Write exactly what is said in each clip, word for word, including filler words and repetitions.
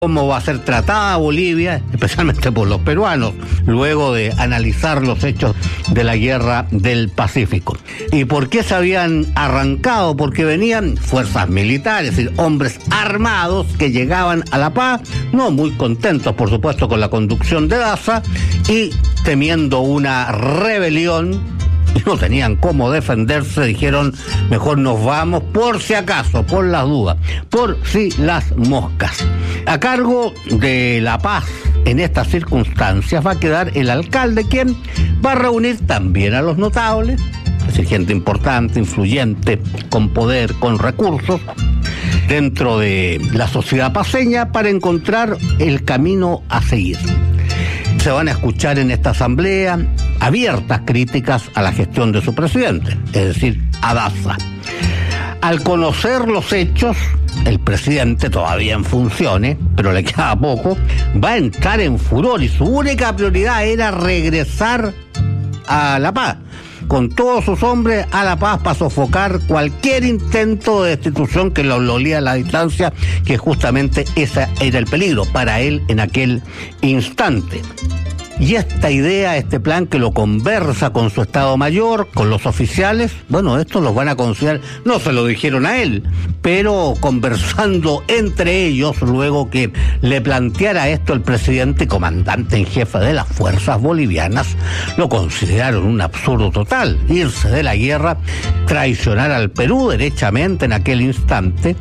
cómo va a ser tratada Bolivia, especialmente por los peruanos, luego de analizar los hechos de la guerra del Pacífico. ¿Y por qué se habían arrancado? Porque venían fuerzas militares, es decir, hombres armados que llegaban a La Paz, no muy contentos, por supuesto, con la conducción de Daza, y temiendo una rebelión, y no tenían cómo defenderse, dijeron, mejor nos vamos por si acaso, por las dudas, por si las moscas. A cargo de La Paz, en estas circunstancias, va a quedar el alcalde, quien va a reunir también a los notables, es decir, gente importante, influyente, con poder, con recursos, dentro de la sociedad paceña, para encontrar el camino a seguir. Se van a escuchar en esta asamblea abiertas críticas a la gestión de su presidente, es decir, a Daza. Al conocer los hechos, el presidente, todavía en funciones, pero le queda poco, va a entrar en furor y su única prioridad era regresar a La Paz, con todos sus hombres a La Paz, para sofocar cualquier intento de destitución que lo olía a la distancia, que justamente ese era el peligro para él en aquel instante. Y esta idea, este plan que lo conversa con su Estado Mayor, con los oficiales, bueno, estos los van a considerar, no se lo dijeron a él, pero conversando entre ellos, luego que le planteara esto el presidente y comandante en jefe de las fuerzas bolivianas, lo consideraron un absurdo total, irse de la guerra, traicionar al Perú derechamente en aquel instante.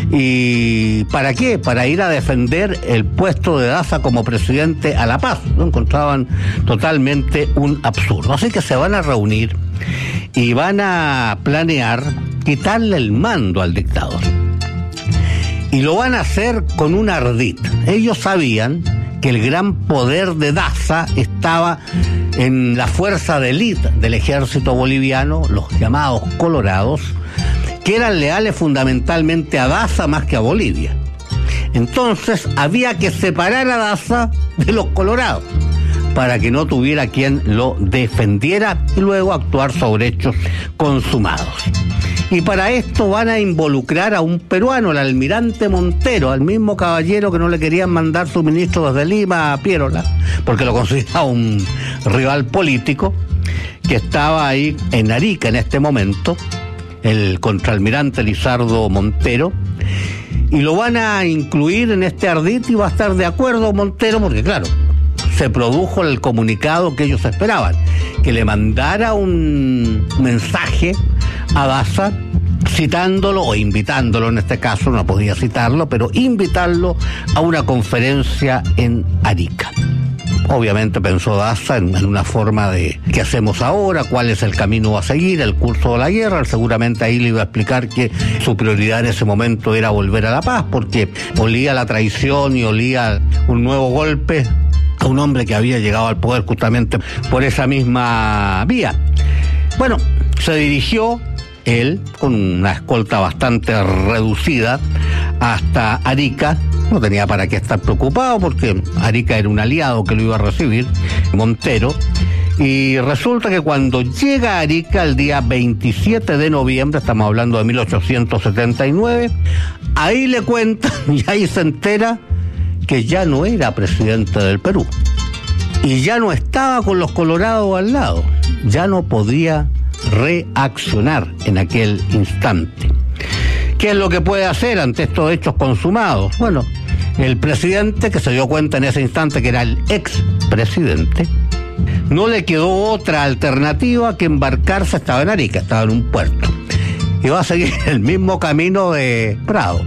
¿Y para qué? Para ir a defender el puesto de Daza como presidente a La Paz. Lo encontraban totalmente un absurdo. Así que se van a reunir y van a planear quitarle el mando al dictador. Y lo van a hacer con un ardid. Ellos sabían que el gran poder de Daza estaba en la fuerza de élite del ejército boliviano, los llamados colorados, que eran leales fundamentalmente a Daza más que a Bolivia. Entonces había que separar a Daza de los colorados para que no tuviera quien lo defendiera y luego actuar sobre hechos consumados. Y para esto van a involucrar a un peruano, el almirante Montero, al mismo caballero que no le querían mandar suministros desde Lima a Piérola, porque lo consideraba un rival político, que estaba ahí en Arica en este momento, el contraalmirante Lizardo Montero, y lo van a incluir en este ardid y va a estar de acuerdo Montero, porque claro, se produjo el comunicado que ellos esperaban, que le mandara un mensaje a Daza citándolo o invitándolo, en este caso no podía citarlo, pero invitarlo a una conferencia en Arica. Obviamente pensó Daza en, en una forma de ¿qué hacemos ahora? ¿Cuál es el camino a seguir? El curso de la guerra. Seguramente ahí le iba a explicar que su prioridad en ese momento era volver a La Paz, porque olía la traición y olía un nuevo golpe a un hombre que había llegado al poder justamente por esa misma vía. Bueno, se dirigió él, con una escolta bastante reducida, hasta Arica. No tenía para qué estar preocupado, porque Arica era un aliado que lo iba a recibir, Montero. Y resulta que cuando llega a Arica el día veintisiete de noviembre, estamos hablando de mil ochocientos setenta y nueve, ahí le cuentan y ahí se entera que ya no era presidente del Perú. Y ya no estaba con los colorados al lado. Ya no podía reaccionar en aquel instante. ¿Qué es lo que puede hacer ante estos hechos consumados? Bueno, el presidente, que se dio cuenta en ese instante que era el expresidente, no le quedó otra alternativa que embarcarse. Estaba en Arica, estaba en un puerto, y va a seguir el mismo camino de Prado.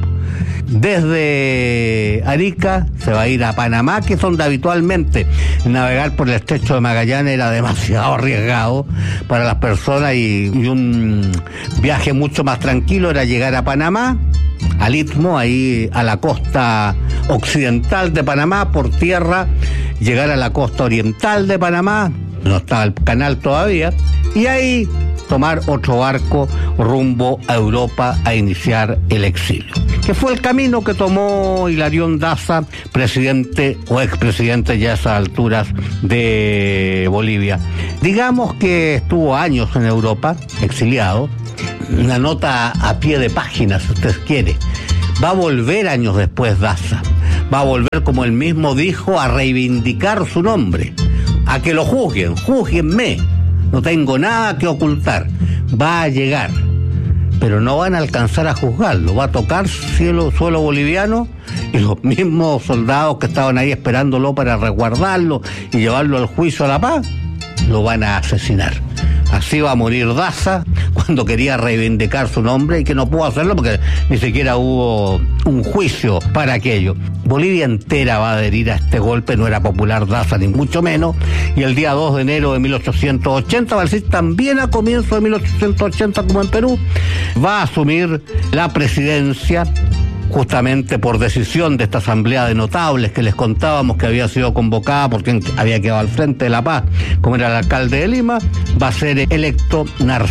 Desde Arica se va a ir a Panamá, que es donde habitualmente navegar por el estrecho de Magallanes era demasiado arriesgado para las personas, y, y un viaje mucho más tranquilo era llegar a Panamá, al Istmo, ahí a la costa occidental de Panamá, por tierra, llegar a la costa oriental de Panamá, no estaba el canal todavía, y ahí tomar otro barco rumbo a Europa a iniciar el exilio, que fue el camino que tomó Hilarión Daza, presidente o expresidente ya a esas alturas de Bolivia. Digamos que estuvo años en Europa, exiliado, una nota a pie de página, si usted quiere. Va a volver años después Daza, va a volver, como él mismo dijo, a reivindicar su nombre, a que lo juzguen, júzguenme, no tengo nada que ocultar, va a llegar, pero no van a alcanzar a juzgarlo, va a tocar cielo, suelo boliviano, y los mismos soldados que estaban ahí esperándolo para resguardarlo y llevarlo al juicio a La Paz, lo van a asesinar. Así va a morir Daza cuando quería reivindicar su nombre y que no pudo hacerlo porque ni siquiera hubo un juicio para aquello. Bolivia entera va a adherir a este golpe, no era popular Daza ni mucho menos, y el día dos de enero de mil ochocientos ochenta, va a decir también a comienzo de mil ochocientos ochenta como en Perú, va a asumir la presidencia, justamente por decisión de esta asamblea de notables que les contábamos que había sido convocada por quien había quedado al frente de La Paz, como era el alcalde de Lima. Va a ser electo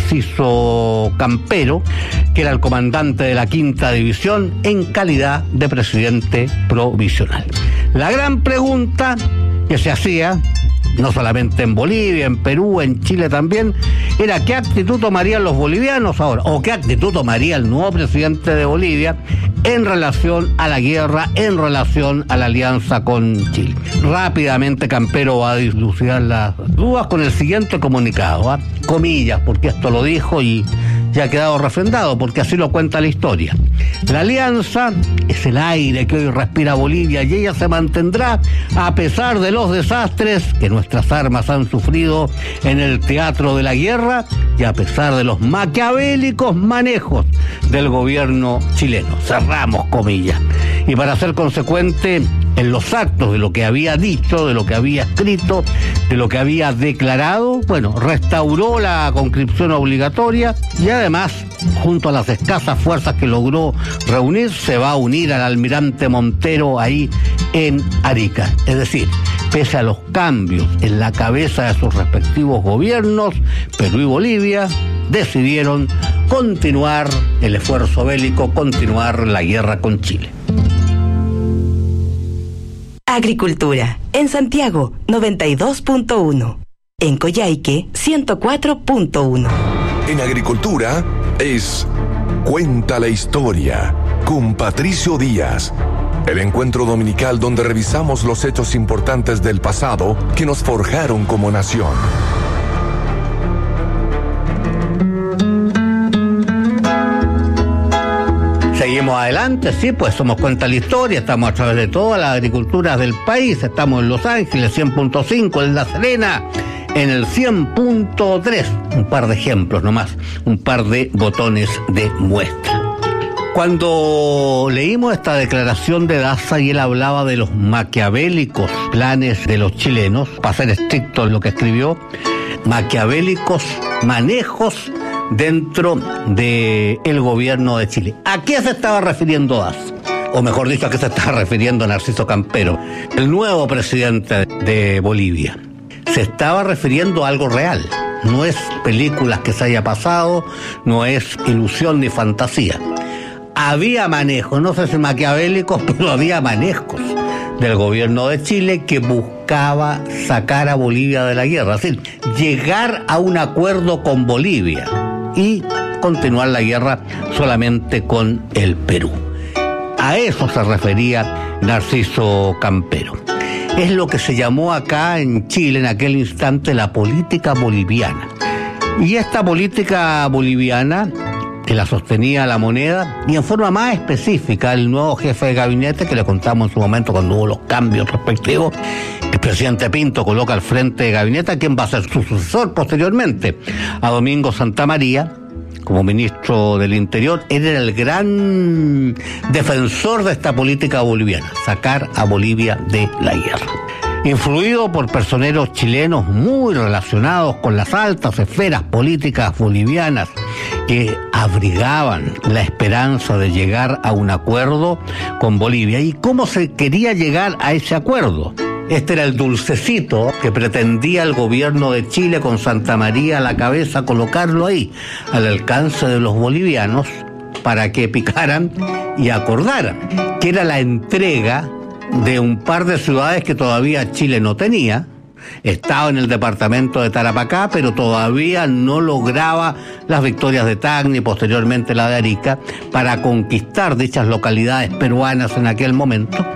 Narciso Campero, que era el comandante de la quinta división, en calidad de presidente provisional. La gran pregunta que se hacía, no solamente en Bolivia, en Perú, en Chile también, era qué actitud tomarían los bolivianos ahora, o qué actitud tomaría el nuevo presidente de Bolivia en relación a la guerra, en relación a la alianza con Chile. Rápidamente Campero va a dilucidar las dudas con el siguiente comunicado, ¿eh? Comillas, porque esto lo dijo y ya ha quedado refrendado, porque así lo cuenta la historia. La alianza es el aire que hoy respira Bolivia y ella se mantendrá a pesar de los desastres que nuestras armas han sufrido en el teatro de la guerra y a pesar de los maquiavélicos manejos del gobierno chileno. Cerramos comillas. Y para ser consecuente en los actos de lo que había dicho, de lo que había escrito, de lo que había declarado, bueno, restauró la conscripción obligatoria y además, junto a las escasas fuerzas que logró reunir, se va a unir al almirante Montero ahí en Arica. Es decir, pese a los cambios en la cabeza de sus respectivos gobiernos, Perú y Bolivia decidieron continuar el esfuerzo bélico, continuar la guerra con Chile. Agricultura, en Santiago, noventa y dos punto uno. En Coyhaique, ciento cuatro punto uno. En Agricultura es Cuenta la Historia, con Patricio Díaz. El encuentro dominical donde revisamos los hechos importantes del pasado que nos forjaron como nación. Seguimos adelante, sí, pues somos Cuenta la Historia, estamos a través de todas las agriculturas del país, estamos en Los Ángeles, cien punto cinco, en La Serena, en el cien punto tres, un par de ejemplos nomás, un par de botones de muestra. Cuando leímos esta declaración de Daza y él hablaba de los maquiavélicos planes de los chilenos, para ser estricto en lo que escribió, maquiavélicos manejos dentro del gobierno de Chile. ¿A qué se estaba refiriendo Daza? O mejor dicho, ¿a qué se estaba refiriendo Narciso Campero, el nuevo presidente de Bolivia? Se estaba refiriendo a algo real. No es películas que se haya pasado, no es ilusión ni fantasía. Había manejos, no sé si maquiavélicos, pero había manejos del gobierno de Chile que buscaba sacar a Bolivia de la guerra, es decir, llegar a un acuerdo con Bolivia y continuar la guerra solamente con el Perú. A eso se refería Narciso Campero. Es lo que se llamó acá en Chile en aquel instante la política boliviana. Y esta política boliviana, que la sostenía la moneda, y en forma más específica el nuevo jefe de gabinete, que le contamos en su momento cuando hubo los cambios respectivos, el presidente Pinto coloca al frente de gabinete a quien va a ser su sucesor posteriormente, a Domingo Santamaría, como ministro del Interior. Él era el gran defensor de esta política boliviana, sacar a Bolivia de la guerra. Influido por personeros chilenos muy relacionados con las altas esferas políticas bolivianas que abrigaban la esperanza de llegar a un acuerdo con Bolivia. ¿Y cómo se quería llegar a ese acuerdo? Este era el dulcecito que pretendía el gobierno de Chile con Santamaría a la cabeza, colocarlo ahí, al alcance de los bolivianos, para que picaran y acordaran, que era la entrega de un par de ciudades que todavía Chile no tenía. Estaba en el departamento de Tarapacá, pero todavía no lograba las victorias de Tacna y posteriormente la de Arica para conquistar dichas localidades peruanas en aquel momento.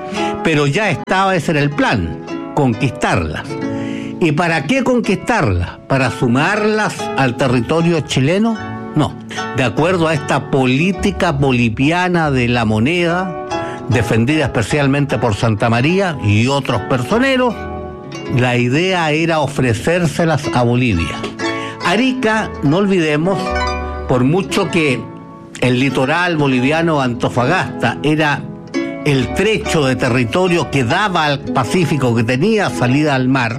pero ya estaba, ese era el plan, conquistarlas. ¿Y para qué conquistarlas? ¿Para sumarlas al territorio chileno? No. De acuerdo a esta política boliviana de la moneda, defendida especialmente por Santa María y otros personeros, la idea era ofrecérselas a Bolivia. Arica, no olvidemos, por mucho que el litoral boliviano Antofagasta era el trecho de territorio que daba al Pacífico, que tenía salida al mar,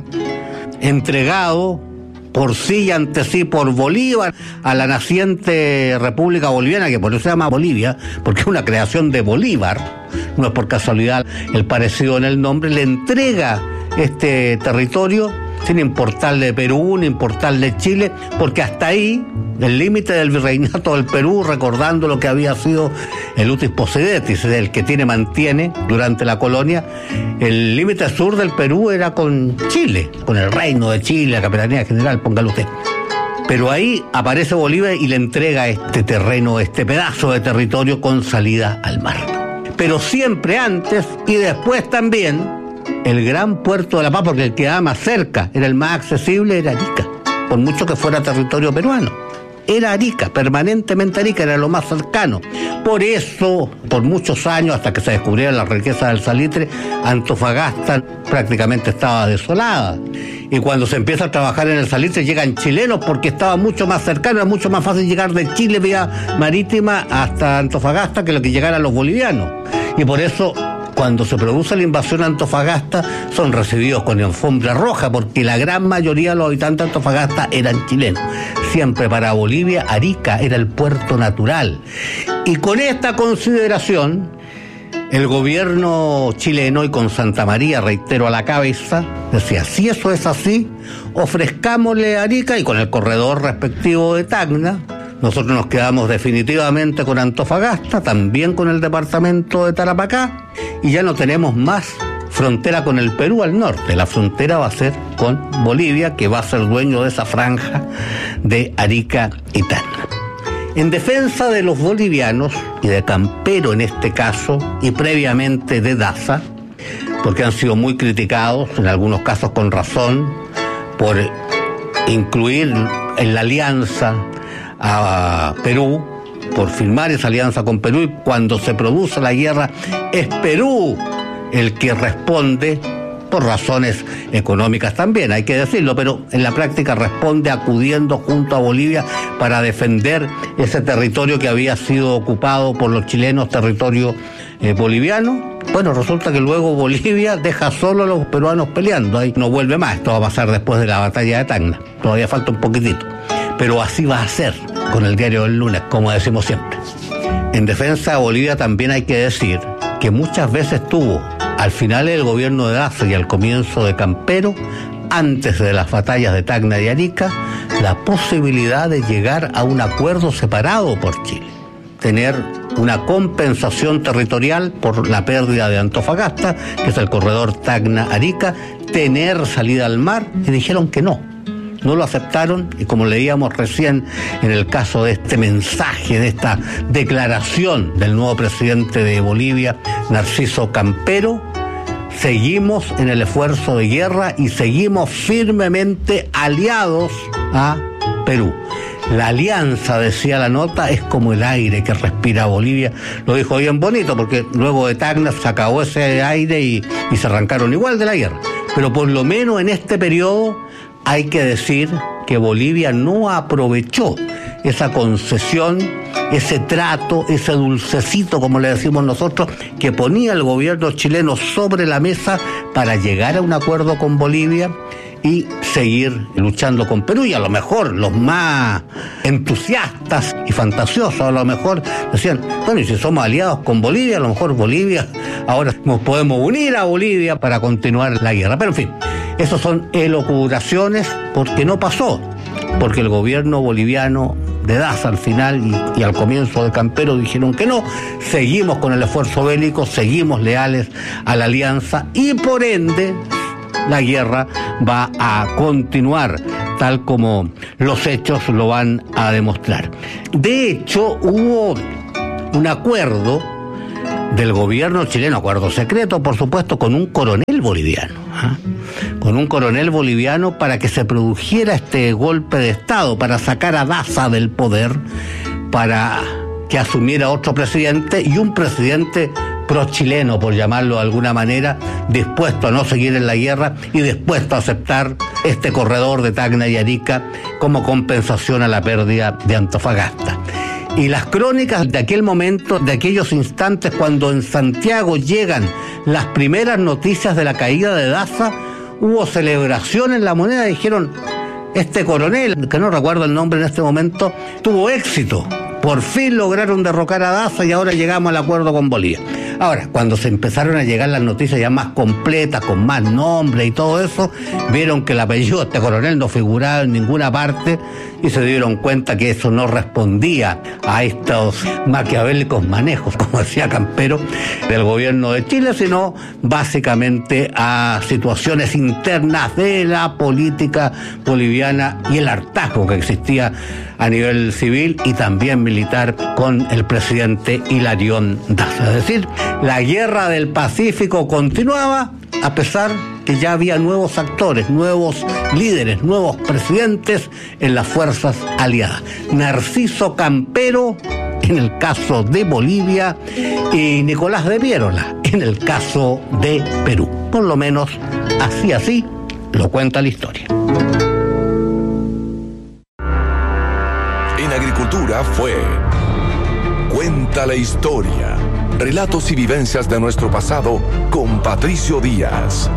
entregado por sí y ante sí por Bolívar a la naciente República Boliviana, que por eso se llama Bolivia, porque es una creación de Bolívar, no es por casualidad el parecido en el nombre, le entrega este territorio sin importarle Perú, ni importarle Chile, porque hasta ahí, el límite del virreinato del Perú, recordando lo que había sido el utis possidetis, el que tiene mantiene durante la colonia, el límite sur del Perú era con Chile, con el Reino de Chile, la Capitanía General, póngalo usted. Pero ahí aparece Bolívar y le entrega este terreno, este pedazo de territorio con salida al mar. Pero siempre antes y después también, el gran puerto de La Paz, porque el que quedaba más cerca, era el más accesible, era Arica, por mucho que fuera territorio peruano. Era Arica, permanentemente Arica, era lo más cercano. Por eso, por muchos años, hasta que se descubriera la riqueza del salitre, Antofagasta prácticamente estaba desolada. Y cuando se empieza a trabajar en el salitre, llegan chilenos porque estaba mucho más cercano, era mucho más fácil llegar de Chile vía marítima hasta Antofagasta que lo que llegaran los bolivianos. Y por eso, cuando se produce la invasión a Antofagasta, son recibidos con alfombra roja, porque la gran mayoría de los habitantes de Antofagasta eran chilenos. Siempre para Bolivia, Arica era el puerto natural. Y con esta consideración, el gobierno chileno, y con Santa María, reitero, a la cabeza, decía, si eso es así, ofrezcámosle a Arica, y con el corredor respectivo de Tacna, nosotros nos quedamos definitivamente con Antofagasta, también con el departamento de Tarapacá, y ya no tenemos más frontera con el Perú al norte. La frontera va a ser con Bolivia, que va a ser dueño de esa franja de Arica y Tacna. En defensa de los bolivianos, y de Campero en este caso, y previamente de Daza, porque han sido muy criticados, en algunos casos con razón, por incluir en la alianza a Perú, por firmar esa alianza con Perú, y cuando se produce la guerra es Perú el que responde, por razones económicas también, hay que decirlo, pero en la práctica responde acudiendo junto a Bolivia para defender ese territorio que había sido ocupado por los chilenos, territorio eh, boliviano. Bueno, resulta que luego Bolivia deja solo a los peruanos peleando, ahí no vuelve más. Esto va a pasar después de la batalla de Tacna, todavía falta un poquitito, pero así va a ser con el diario del lunes, como decimos siempre. En defensa de Bolivia también hay que decir que muchas veces tuvo, al final del gobierno de Daza y al comienzo de Campero, antes de las batallas de Tacna y Arica, la posibilidad de llegar a un acuerdo separado por Chile, tener una compensación territorial por la pérdida de Antofagasta, que es el corredor Tacna-Arica, tener salida al mar, y dijeron que no. No lo aceptaron, y como leíamos recién en el caso de este mensaje, de esta declaración del nuevo presidente de Bolivia, Narciso Campero, seguimos en el esfuerzo de guerra y seguimos firmemente aliados a Perú. La alianza, decía la nota, es como el aire que respira Bolivia. Lo dijo bien bonito, porque luego de Tacna se acabó ese aire y, y se arrancaron igual de la guerra. Pero por lo menos en este periodo hay que decir que Bolivia no aprovechó esa concesión, ese trato, ese dulcecito, como le decimos nosotros, que ponía el gobierno chileno sobre la mesa para llegar a un acuerdo con Bolivia y seguir luchando con Perú. Y a lo mejor los más entusiastas y fantasiosos a lo mejor decían, bueno, y si somos aliados con Bolivia, a lo mejor Bolivia, ahora nos podemos unir a Bolivia para continuar la guerra. Pero en fin, esas son elucubraciones, porque no pasó, porque el gobierno boliviano de Daza al final y, y al comienzo de Campero dijeron que no. Seguimos con el esfuerzo bélico, seguimos leales a la alianza, y por ende la guerra va a continuar, tal como los hechos lo van a demostrar. De hecho, hubo un acuerdo del gobierno chileno, acuerdo secreto, por supuesto, con un coronel boliviano, ¿eh? con un coronel boliviano para que se produjera este golpe de Estado, para sacar a Daza del poder, para que asumiera otro presidente y un presidente pro-chileno, por llamarlo de alguna manera, dispuesto a no seguir en la guerra y dispuesto a aceptar este corredor de Tacna y Arica como compensación a la pérdida de Antofagasta. Y las crónicas de aquel momento, de aquellos instantes cuando en Santiago llegan las primeras noticias de la caída de Daza, hubo celebración en La Moneda, dijeron, este coronel, que no recuerdo el nombre en este momento, tuvo éxito. Por fin lograron derrocar a Daza y ahora llegamos al acuerdo con Bolivia. Ahora, cuando se empezaron a llegar las noticias ya más completas, con más nombres y todo eso, vieron que el apellido de este coronel no figuraba en ninguna parte y se dieron cuenta que eso no respondía a estos maquiavélicos manejos, como decía Campero, del gobierno de Chile, sino básicamente a situaciones internas de la política boliviana y el hartazgo que existía a nivel civil y también militar con el presidente Hilarión Daza. Es decir, la guerra del Pacífico continuaba a pesar que ya había nuevos actores, nuevos líderes, nuevos presidentes en las fuerzas aliadas. Narciso Campero en el caso de Bolivia y Nicolás de Piérola en el caso de Perú. Por lo menos así así lo cuenta la historia. En Agricultura fue Cuenta la Historia. Relatos y vivencias de nuestro pasado con Patricio Díaz.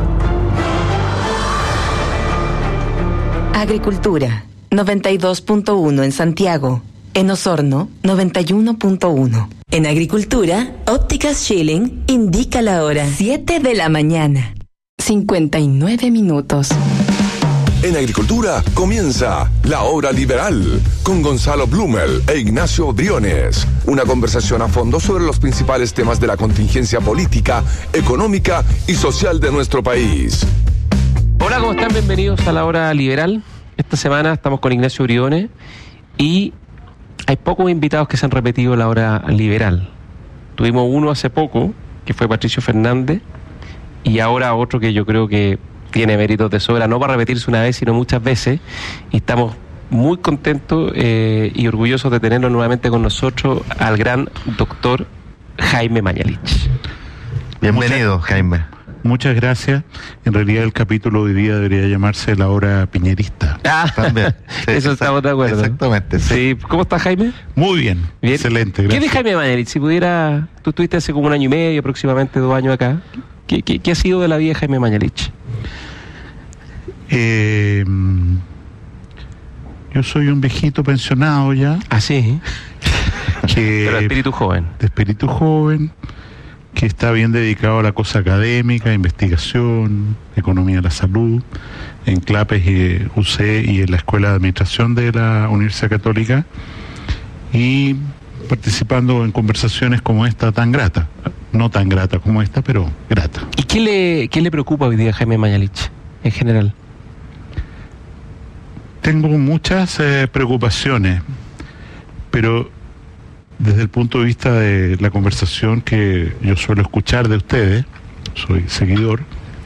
Agricultura, noventa y dos punto uno en Santiago. En Osorno, noventa y uno punto uno. En Agricultura, Ópticas Schilling indica la hora. siete de la mañana. cincuenta y nueve minutos. En Agricultura comienza La Hora Liberal con Gonzalo Blumel e Ignacio Briones. Una conversación a fondo sobre los principales temas de la contingencia política, económica y social de nuestro país. Hola, ¿cómo están? Bienvenidos a La Hora Liberal. Esta semana estamos con Ignacio Briones y hay pocos invitados que se han repetido La Hora Liberal. Tuvimos uno hace poco, que fue Patricio Fernández, y ahora otro que yo creo que tiene méritos de sobra, no para repetirse una vez, sino muchas veces, y estamos muy contentos eh, y orgullosos de tenerlo nuevamente con nosotros al gran doctor Jaime Mañalich. Bienvenido, muchas, Jaime. Muchas gracias. En realidad el capítulo de hoy día debería llamarse La Hora Piñerista. Ah, también. Sí, eso estamos de acuerdo. Exactamente. Sí. Sí. ¿Cómo estás, Jaime? Muy bien, bien. Excelente, gracias. ¿Quién es Jaime Mañalich? Si pudiera, tú estuviste hace como un año y medio, aproximadamente dos años acá. ¿Qué, qué, qué ha sido de la vida de Jaime Mañalich? Eh, yo soy un viejito pensionado ya. Ah, sí. Que, pero de espíritu joven. De espíritu joven, que está bien dedicado a la cosa académica, investigación, economía de la salud, en CLAPES y U C y en la Escuela de Administración de la Universidad Católica, y participando en conversaciones como esta tan grata. No tan grata como esta, pero grata. ¿Y qué le, qué le preocupa hoy día a Jaime Mañalich, en general? Tengo muchas eh, preocupaciones, pero desde el punto de vista de la conversación que yo suelo escuchar de ustedes, soy seguidor,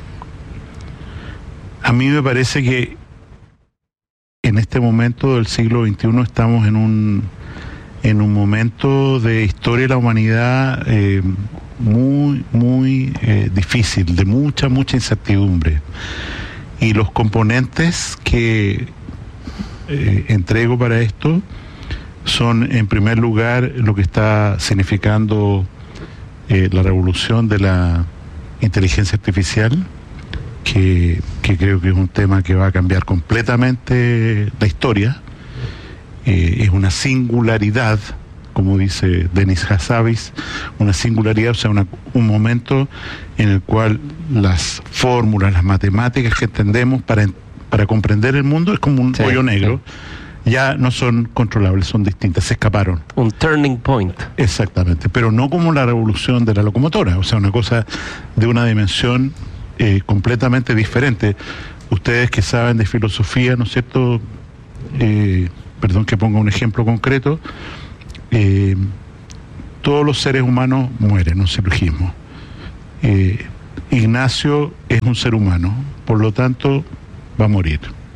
a mí me parece que en este momento del siglo veintiuno estamos en un, en un momento de historia de la humanidad eh, muy, muy eh, difícil, de mucha, mucha incertidumbre. Y los componentes que eh, entrego para esto son, en primer lugar, lo que está significando eh, la revolución de la inteligencia artificial, que, que creo que es un tema que va a cambiar completamente la historia. Eh, es una singularidad, como dice Denis Hassabis, una singularidad, o sea, una, un momento en el cual las fórmulas, las matemáticas que entendemos para, para comprender el mundo es como un sí, hoyo negro. Sí. Ya no son controlables, son distintas, se escaparon. Un turning point. Exactamente, pero no como la revolución de la locomotora, o sea, una cosa de una dimensión eh, completamente diferente. Ustedes que saben de filosofía, ¿no es cierto? Eh, perdón que ponga un ejemplo concreto. Eh, todos los seres humanos mueren, un silogismo. Eh, Ignacio es un ser humano, por lo tanto va a morir.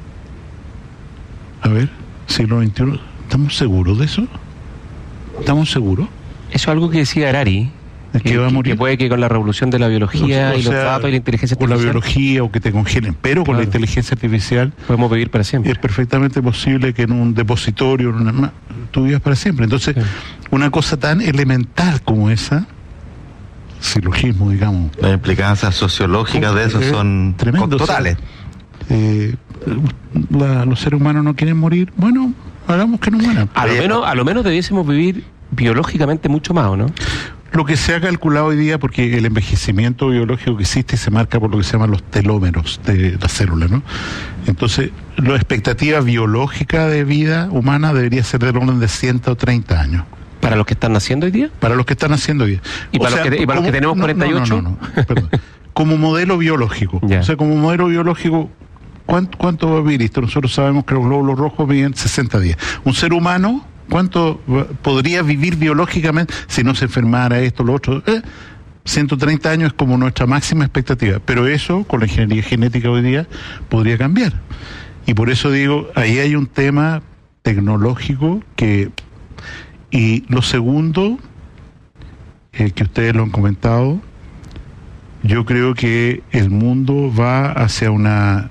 A ver, siglo veintiuno, ¿estamos seguros de eso? ¿Estamos seguros? Eso es algo que decía Harari, ¿Es que, que va a morir? Que puede que con la revolución de la biología o y sea, los datos y la inteligencia con artificial... Con la biología o que te congelen, pero claro, con la inteligencia artificial... podemos vivir para siempre. Es perfectamente posible que en un depositorio, en una, tú vivas para siempre. Entonces, sí, una cosa tan elemental como esa, silogismo, digamos... Las implicancias sociológicas de eso son tremendo, totales. O sea, eh, la, los seres humanos no quieren morir, bueno, hagamos que no mueran. A lo menos, a lo menos debiésemos vivir biológicamente mucho más, ¿o no? Lo que se ha calculado hoy día, porque el envejecimiento biológico que existe se marca por lo que se llaman los telómeros de la célula, ¿no? Entonces, la expectativa biológica de vida humana debería ser del orden de ciento treinta años. ¿Para los que están naciendo hoy día? Para los que están naciendo hoy día. ¿Y para, sea, los, que, y para como, los que tenemos cuarenta y ocho? No, no, no, no, perdón. Como modelo biológico. Ya. O sea, como modelo biológico, ¿cuánto, cuánto va a vivir esto? Nosotros sabemos que los glóbulos rojos viven sesenta días. Un ser humano... ¿Cuánto podría vivir biológicamente si no se enfermara esto, lo otro? Eh, ciento treinta años es como nuestra máxima expectativa, pero eso, con la ingeniería genética hoy día, podría cambiar. Y por eso digo, ahí hay un tema tecnológico que... Y lo segundo, eh, que ustedes lo han comentado, yo creo que el mundo va hacia una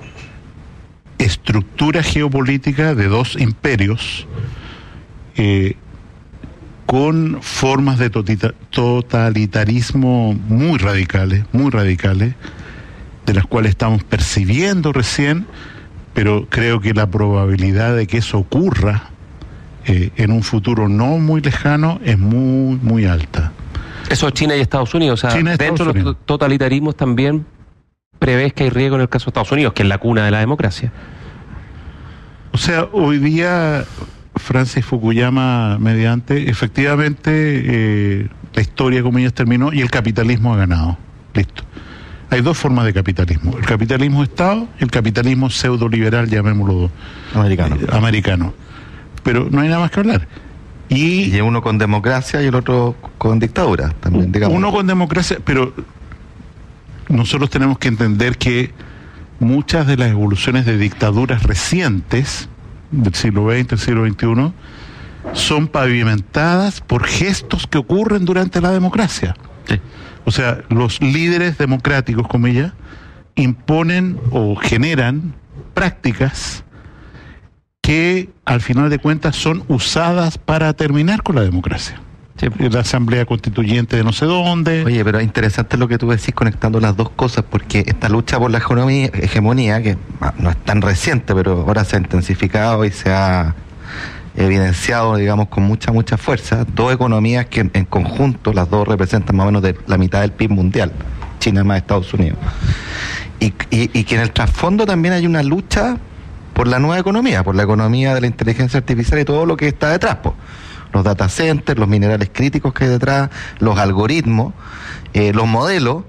estructura geopolítica de dos imperios, Eh, con formas de totita, totalitarismo muy radicales, muy radicales, de las cuales estamos percibiendo recién, pero creo que la probabilidad de que eso ocurra eh, en un futuro no muy lejano es muy, muy alta. Eso es China y Estados Unidos, o sea, China y dentro Estados de los totalitarismos también prevés que hay riesgo en el caso de Estados Unidos, que es la cuna de la democracia. O sea, hoy día... Francis Fukuyama mediante, efectivamente eh, la historia, como ellos terminó, y el capitalismo ha ganado. Listo. Hay dos formas de capitalismo: el capitalismo Estado y el capitalismo pseudo-liberal, llamémoslo americano. Eh, americano. Pero no hay nada más que hablar. Y, y uno con democracia y el otro con dictadura, también, digamos. Uno con democracia, pero nosotros tenemos que entender que muchas de las evoluciones de dictaduras recientes del siglo veinte, del siglo veintiuno, son pavimentadas por gestos que ocurren durante la democracia. Sí. O sea, los líderes democráticos, comillas, imponen o generan prácticas que al final de cuentas son usadas para terminar con la democracia. Sí. La asamblea constituyente de no sé dónde. Oye, pero es interesante lo que tú decís conectando las dos cosas, porque esta lucha por la hegemonía, hegemonía que no es tan reciente, pero ahora se ha intensificado y se ha evidenciado, digamos, con mucha, mucha fuerza, dos economías que en, en conjunto, las dos representan más o menos de la mitad del P I B mundial, China más Estados Unidos. Y, y, y que en el trasfondo también hay una lucha por la nueva economía, por la economía de la inteligencia artificial y todo lo que está detrás, pues. Los data centers, los minerales críticos que hay detrás, los algoritmos, eh, los modelos,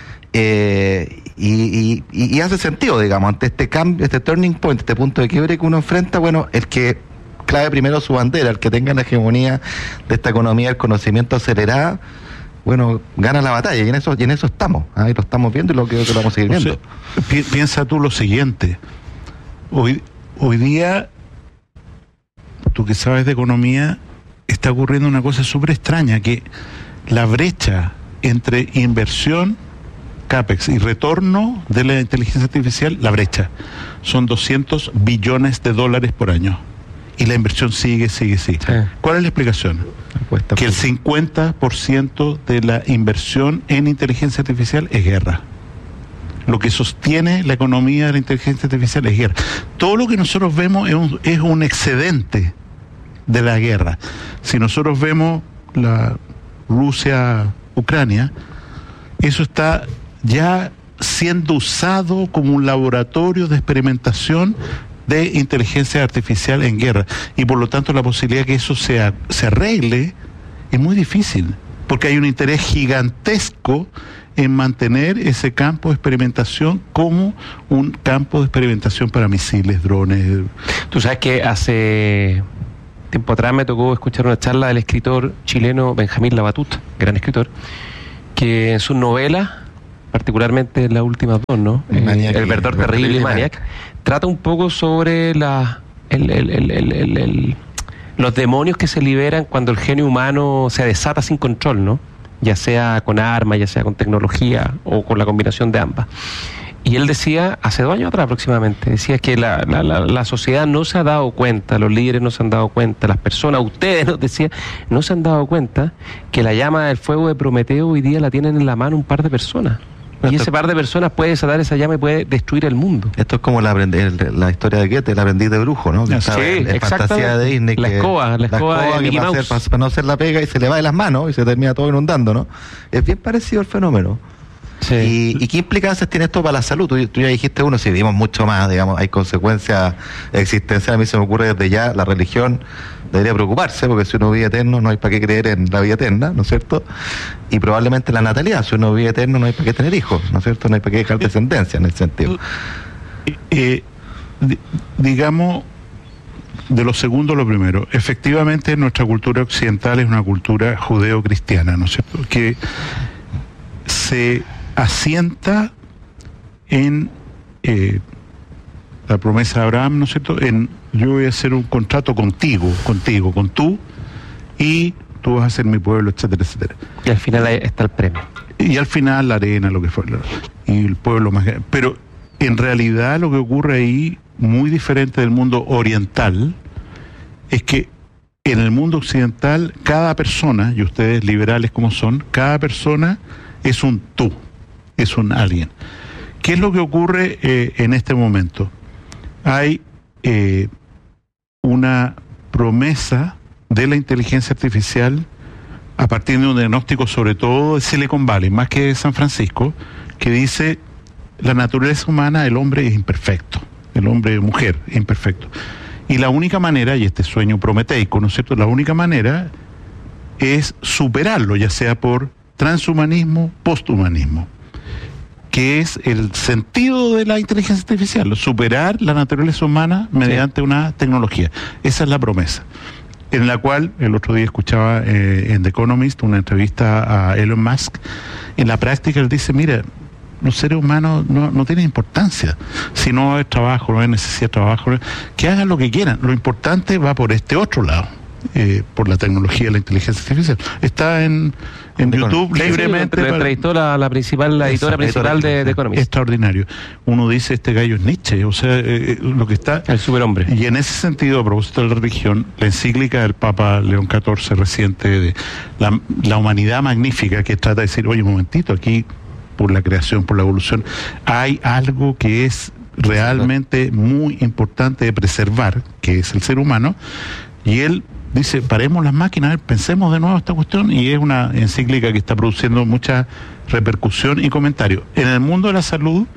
eh, y, y, y hace sentido, digamos, ante este cambio, este turning point, este punto de quiebre que uno enfrenta, bueno, el que clave primero su bandera, el que tenga la hegemonía de esta economía del conocimiento acelerada, bueno, gana la batalla, y en eso, y en eso estamos, ahí ¿eh? Lo estamos viendo y lo que, que lo vamos a seguir viendo. O sea, pi piensa tú lo siguiente, hoy, hoy día, tú que sabes de economía, está ocurriendo una cosa súper extraña, que la brecha entre inversión, CAPEX, y retorno de la inteligencia artificial, la brecha, son doscientos billones de dólares por año. Y la inversión sigue, sigue, sigue. Sí. ¿Cuál es la explicación? Apuesta que el cincuenta por ciento de la inversión en inteligencia artificial es guerra. Lo que sostiene la economía de la inteligencia artificial es guerra. Todo lo que nosotros vemos es un, es un excedente de la guerra. Si nosotros vemos la Rusia-Ucrania, eso está ya siendo usado como un laboratorio de experimentación de inteligencia artificial en guerra, y por lo tanto la posibilidad de que eso se, se arregle es muy difícil, porque hay un interés gigantesco en mantener ese campo de experimentación como un campo de experimentación para misiles, drones. Tú sabes que hace tiempo atrás me tocó escuchar una charla del escritor chileno Benjamín Labatut, gran escritor, que en sus novelas, particularmente en las últimas dos, ¿no? Maniac, El verdor terrible y Maniac, trata un poco sobre la el, el, el, el, el, el, los demonios que se liberan cuando el genio humano se desata sin control, ¿no? Ya sea con armas, ya sea con tecnología o con la combinación de ambas. Y él decía, hace dos años atrás aproximadamente, decía que la, la, la, la sociedad no se ha dado cuenta, los líderes no se han dado cuenta, las personas, ustedes nos decía, no se han dado cuenta que la llama del fuego de Prometeo hoy día la tienen en la mano un par de personas. Y ese par de personas puede desatar esa llama y puede destruir el mundo. Esto es como la, el, la historia de Goethe, el aprendiz de brujo, ¿no? Que sí, es fantasía de Disney. La que, escoba, la escoba la escoba de Mickey para, Mouse. hacer, para, para no hacer la pega y se le va de las manos y se termina todo inundando, ¿no? Es bien parecido el fenómeno. Sí. ¿Y, ¿Y qué implicancias tiene esto para la salud? Tú, tú ya dijiste uno, si vivimos mucho más, digamos, hay consecuencias existenciales. A mí se me ocurre desde ya, la religión debería preocuparse, porque si uno vive eterno no hay para qué creer en la vida eterna, ¿no es cierto? Y probablemente la natalidad, si uno vive eterno no hay para qué tener hijos, ¿no es cierto? No hay para qué dejar descendencia en ese sentido. Eh, eh, digamos, de lo segundo a lo primero, efectivamente nuestra cultura occidental es una cultura judeo-cristiana, ¿no es cierto? Que se asienta en eh, la promesa de Abraham, ¿no es cierto? En yo voy a hacer un contrato contigo, contigo, con tú, y tú vas a ser mi pueblo, etcétera, etcétera. Y al final ahí está el premio. Y al final la arena, lo que fue, y el pueblo más grande. Pero en realidad lo que ocurre ahí, muy diferente del mundo oriental, es que en el mundo occidental, cada persona, y ustedes liberales como son, cada persona es un tú, es un alguien. ¿Qué es lo que ocurre eh, en este momento? Hay eh, una promesa de la inteligencia artificial a partir de un diagnóstico sobre todo de Silicon Valley, más que de San Francisco, que dice la naturaleza humana, el hombre es imperfecto, el hombre mujer es imperfecto. Y la única manera, y este sueño prometeico, ¿no es cierto?, la única manera es superarlo, ya sea por transhumanismo, posthumanismo, que es el sentido de la inteligencia artificial, superar la naturaleza humana mediante sí. una tecnología. Esa es la promesa, en la cual el otro día escuchaba eh, en The Economist una entrevista a Elon Musk. En la práctica él dice, mira, los seres humanos no, no tienen importancia. Si no hay trabajo, no hay necesidad de trabajo, que hagan lo que quieran. Lo importante va por este otro lado. Eh, por la tecnología de la inteligencia artificial. Está en, en YouTube sí, libremente. Sí, lo entrevistó la, la principal, la editora principal de, de Economist. Extraordinario. Uno dice, este gallo es Nietzsche, o sea, eh, lo que está... El superhombre. Y en ese sentido, a propósito de la religión, la encíclica del Papa León catorce reciente, de la, la humanidad magnífica, que trata de decir, oye, un momentito, aquí, por la creación, por la evolución, hay algo que es realmente muy importante de preservar, que es el ser humano, y él dice, paremos las máquinas, a ver, pensemos de nuevo esta cuestión, y es una encíclica que está produciendo mucha repercusión y comentarios. En el mundo de la salud,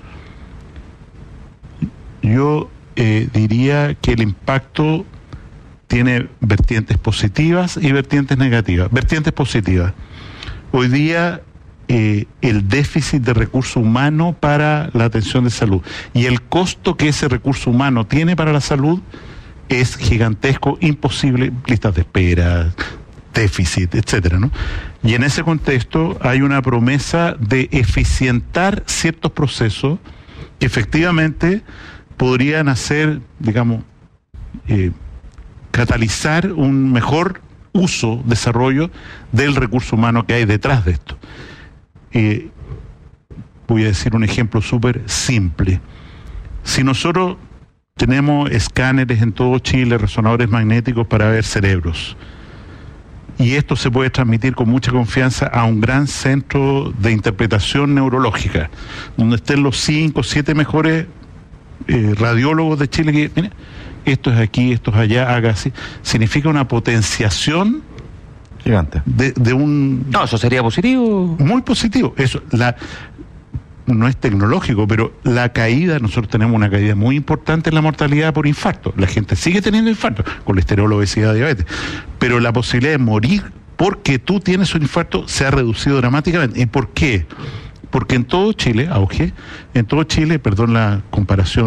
yo eh, diría que el impacto tiene vertientes positivas y vertientes negativas. Vertientes positivas. Hoy día, eh, el déficit de recurso humano para la atención de salud y el costo que ese recurso humano tiene para la salud es gigantesco, imposible, listas de espera, déficit, etcétera, ¿no? Y en ese contexto hay una promesa de eficientar ciertos procesos que efectivamente podrían hacer, digamos, eh, catalizar un mejor uso, desarrollo del recurso humano que hay detrás de esto. Eh, voy a decir un ejemplo súper simple. Si nosotros tenemos escáneres en todo Chile, resonadores magnéticos para ver cerebros, y esto se puede transmitir con mucha confianza a un gran centro de interpretación neurológica, donde estén los cinco, siete mejores eh, radiólogos de Chile que, mire, esto es aquí, esto es allá, haga así. Significa una potenciación gigante de, de un... No, eso sería positivo. Muy positivo. Eso, la... no es tecnológico, pero la caída, nosotros tenemos una caída muy importante en la mortalidad por infarto. La gente sigue teniendo infarto, colesterol, obesidad, diabetes, pero la posibilidad de morir porque tú tienes un infarto se ha reducido dramáticamente. ¿Y por qué? Porque en todo Chile, auge, en todo Chile, perdón la comparación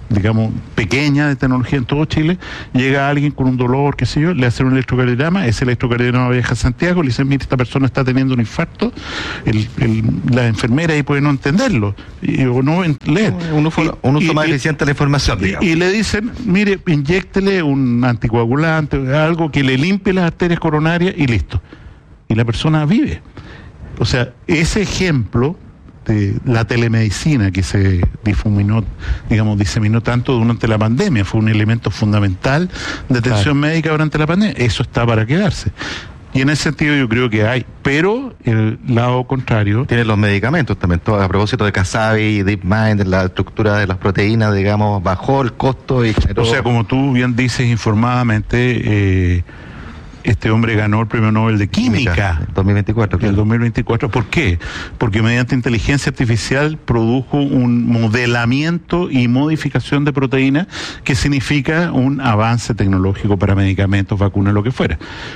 digamos, pequeña de tecnología en todo Chile, llega alguien con un dolor, qué sé yo, le hacen un electrocardiograma, ese electrocardiograma viaja a Santiago, le dicen, mire, esta persona está teniendo un infarto, el, el, la enfermera ahí puede no entenderlo, y, o no leer. Un uso, y, un uso y, más y, eficiente de la información, digamos. Y, y le dicen, mire, inyéctele un anticoagulante, algo que le limpie las arterias coronarias y listo. Y la persona vive. O sea, ese ejemplo de la telemedicina que se difuminó, digamos, diseminó tanto durante la pandemia, fue un elemento fundamental de atención claro. médica durante la pandemia, eso está para quedarse. Y en ese sentido yo creo que hay, pero el lado contrario... Tienen los medicamentos también, todo, a propósito de Casabi, DeepMind, la estructura de las proteínas, digamos, bajó el costo y... O sea, como tú bien dices informadamente... Eh, este hombre ganó el premio Nobel de Química dos mil veinticuatro. El dos mil veinticuatro. ¿Por qué? Porque mediante inteligencia artificial produjo un modelamiento y modificación de proteínas que significa un avance tecnológico para medicamentos, vacunas, lo que fuera.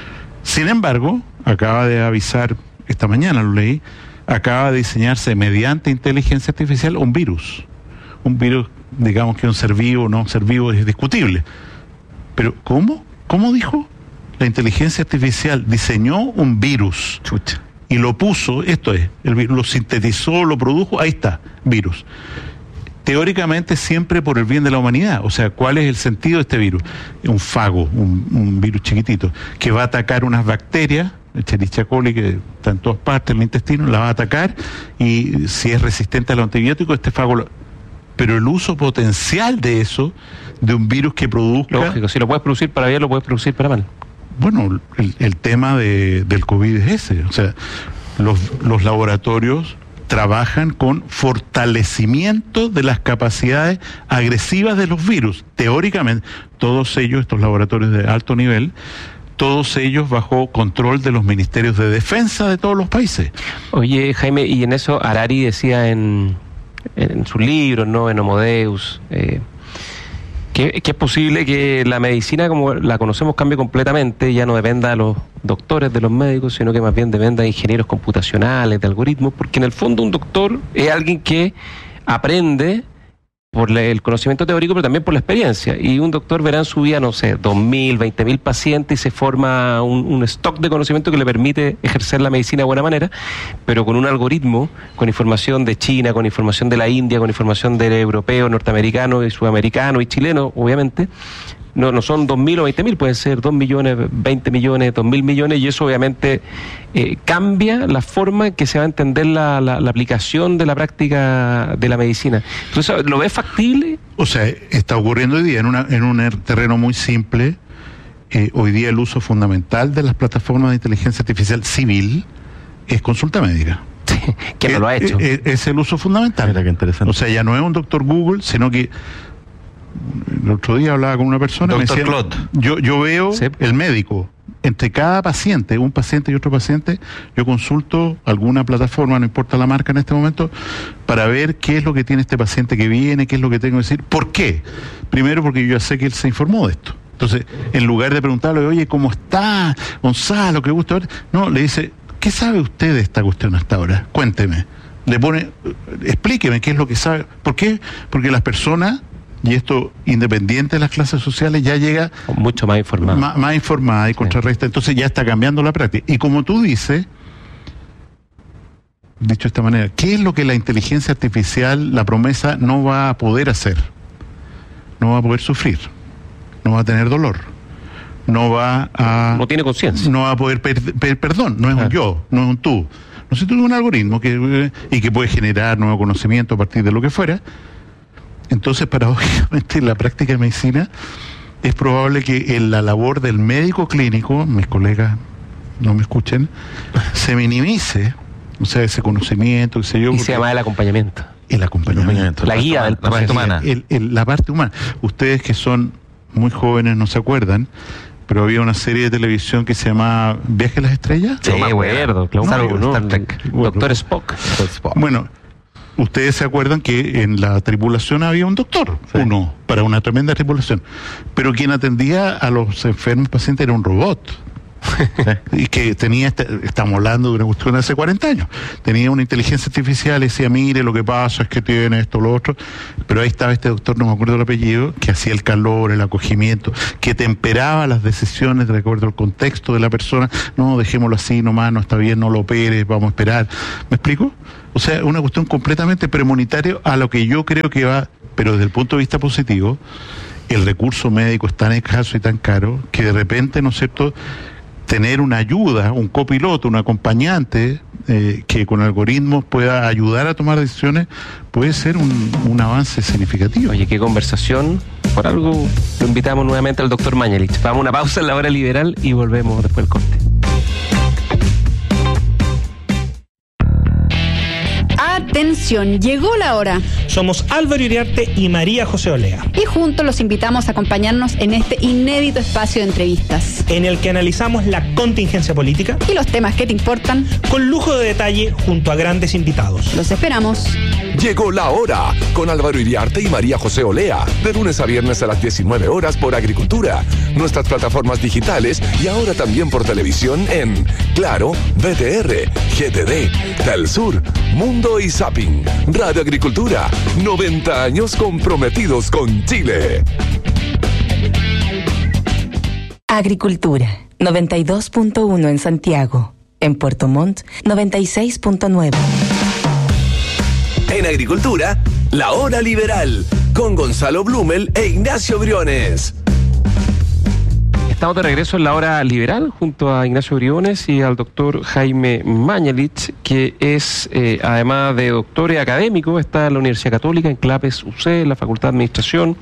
Sin embargo, acaba de avisar, esta mañana lo leí, acaba de diseñarse mediante inteligencia artificial un virus. Un virus, digamos que un ser vivo o no ser vivo es discutible. Pero, ¿cómo? ¿Cómo dijo? La inteligencia artificial diseñó un virus. Chucha. Y lo puso, esto es, el virus, lo sintetizó, lo produjo, ahí está, virus. Teóricamente siempre por el bien de la humanidad. O sea, ¿cuál es el sentido de este virus? Un fago, un, un virus chiquitito, que va a atacar unas bacterias, el Escherichia coli, que está en todas partes, el intestino, la va a atacar, y si es resistente a los antibióticos, este fago... Lo... Pero el uso potencial de eso, de un virus que produzca... Lógico, si lo puedes producir para bien, lo puedes producir para mal. Bueno, el, el tema de, del COVID es ese. O sea, los, los laboratorios trabajan con fortalecimiento de las capacidades agresivas de los virus. Teóricamente, todos ellos, estos laboratorios de alto nivel, todos ellos bajo control de los ministerios de defensa de todos los países. Oye, Jaime, y en eso Harari decía en, en sus libros, ¿no? En Homo Deus... Eh, Que, que es posible que la medicina como la conocemos cambie completamente, ya no dependa de los doctores, de los médicos, sino que más bien dependa de ingenieros computacionales, de algoritmos, porque en el fondo un doctor es alguien que aprende por el conocimiento teórico, pero también por la experiencia. Y un doctor verá en su vida, no sé, dos mil, veinte mil pacientes y se forma un, un stock de conocimiento que le permite ejercer la medicina de buena manera, pero con un algoritmo, con información de China, con información de la India, con información del europeo, norteamericano y sudamericano y chileno, obviamente. No, no son dos mil o veinte mil, pueden ser dos millones, veinte millones, dos mil millones, y eso obviamente eh, cambia la forma en que se va a entender la, la, la aplicación de la práctica de la medicina. Entonces, ¿lo ves factible? O sea, está ocurriendo hoy día en, una, en un terreno muy simple. Eh, hoy día el uso fundamental de las plataformas de inteligencia artificial civil es consulta médica. ¿Quién no lo ha hecho? Es, es el uso fundamental. Mira qué interesante. O sea, ya no es un doctor Google, sino que el otro día hablaba con una persona y me decía, yo, yo veo sí. el médico, entre cada paciente, un paciente y otro paciente, yo consulto alguna plataforma, no importa la marca en este momento, para ver qué es lo que tiene este paciente que viene, qué es lo que tengo que decir. ¿Por qué? Primero porque yo ya sé que él se informó de esto. Entonces, en lugar de preguntarle, oye, ¿cómo está Gonzalo? ¿Qué gusto ver? No, le dice, ¿qué sabe usted de esta cuestión hasta ahora? Cuénteme. Le pone, explíqueme qué es lo que sabe. ¿Por qué? Porque las personas... Y esto, independiente de las clases sociales, ya llega... Mucho más informada. Más, más informada y contrarresta. Sí. Entonces ya está cambiando la práctica. Y como tú dices, dicho de esta manera, ¿qué es lo que la inteligencia artificial, la promesa, no va a poder hacer? No va a poder sufrir. No va a tener dolor. No va a... No tiene conciencia. No va a poder pedir per, perdón. No es claro. un yo, no es un tú. No sé, tú es un algoritmo que, y que puede generar nuevo conocimiento a partir de lo que fuera. Entonces, paradójicamente, en la práctica de medicina es probable que en la labor del médico clínico, mis colegas no me escuchen, se minimice, o sea, ese conocimiento, qué sé yo. Y se llama el acompañamiento. El acompañamiento. La guía del proceso. La parte humana. El, el, la parte humana. Ustedes que son muy jóvenes no se acuerdan, pero había una serie de televisión que se llamaba ¿Viaje a las Estrellas? Sí, me acuerdo, claro. No, no, Star Trek. Bueno, Doctor Spock. Spock. Bueno, ustedes se acuerdan que en la tripulación había un doctor, sí. uno, para una tremenda tripulación, pero quien atendía a los enfermos pacientes era un robot. y que tenía, este, estamos hablando de una cuestión de hace cuarenta años, tenía una inteligencia artificial y decía, mire, lo que pasa es que tiene esto, lo otro, pero ahí estaba este doctor, no me acuerdo el apellido, que hacía el calor, el acogimiento, que temperaba las decisiones de acuerdo al contexto de la persona. No, dejémoslo así nomás, no está bien, no lo operes, vamos a esperar. ¿Me explico? O sea, una cuestión completamente premonitaria a lo que yo creo que va, pero desde el punto de vista positivo, el recurso médico es tan escaso y tan caro que de repente, ¿no es cierto?, tener una ayuda, un copiloto, un acompañante eh, que con algoritmos pueda ayudar a tomar decisiones, puede ser un, un avance significativo. Oye, qué conversación. Por algo lo invitamos nuevamente al doctor Mañalich. Vamos a una pausa en la hora liberal y volvemos después del corte. Atención, llegó la hora. Somos Álvaro Iriarte y María José Olea. Y juntos los invitamos a acompañarnos en este inédito espacio de entrevistas. En el que analizamos la contingencia política. Y los temas que te importan. Con lujo de detalle junto a grandes invitados. Los esperamos. Llegó la hora con Álvaro Iriarte y María José Olea. De lunes a viernes a las diecinueve horas por Agricultura. Nuestras plataformas digitales y ahora también por televisión en Claro, B T R, G T D, Telsur, Mundo y Zapping. Radio Agricultura, noventa años comprometidos con Chile. Agricultura, noventa y dos punto uno en Santiago. En Puerto Montt, noventa y seis punto nueve. En Agricultura, la hora liberal, con Gonzalo Blumel e Ignacio Briones. Estamos de regreso en la hora liberal junto a Ignacio Briones y al doctor Jaime Mañalich, que es, eh, además de doctor y académico, está en la Universidad Católica, en Clapes U C, en la Facultad de Administración.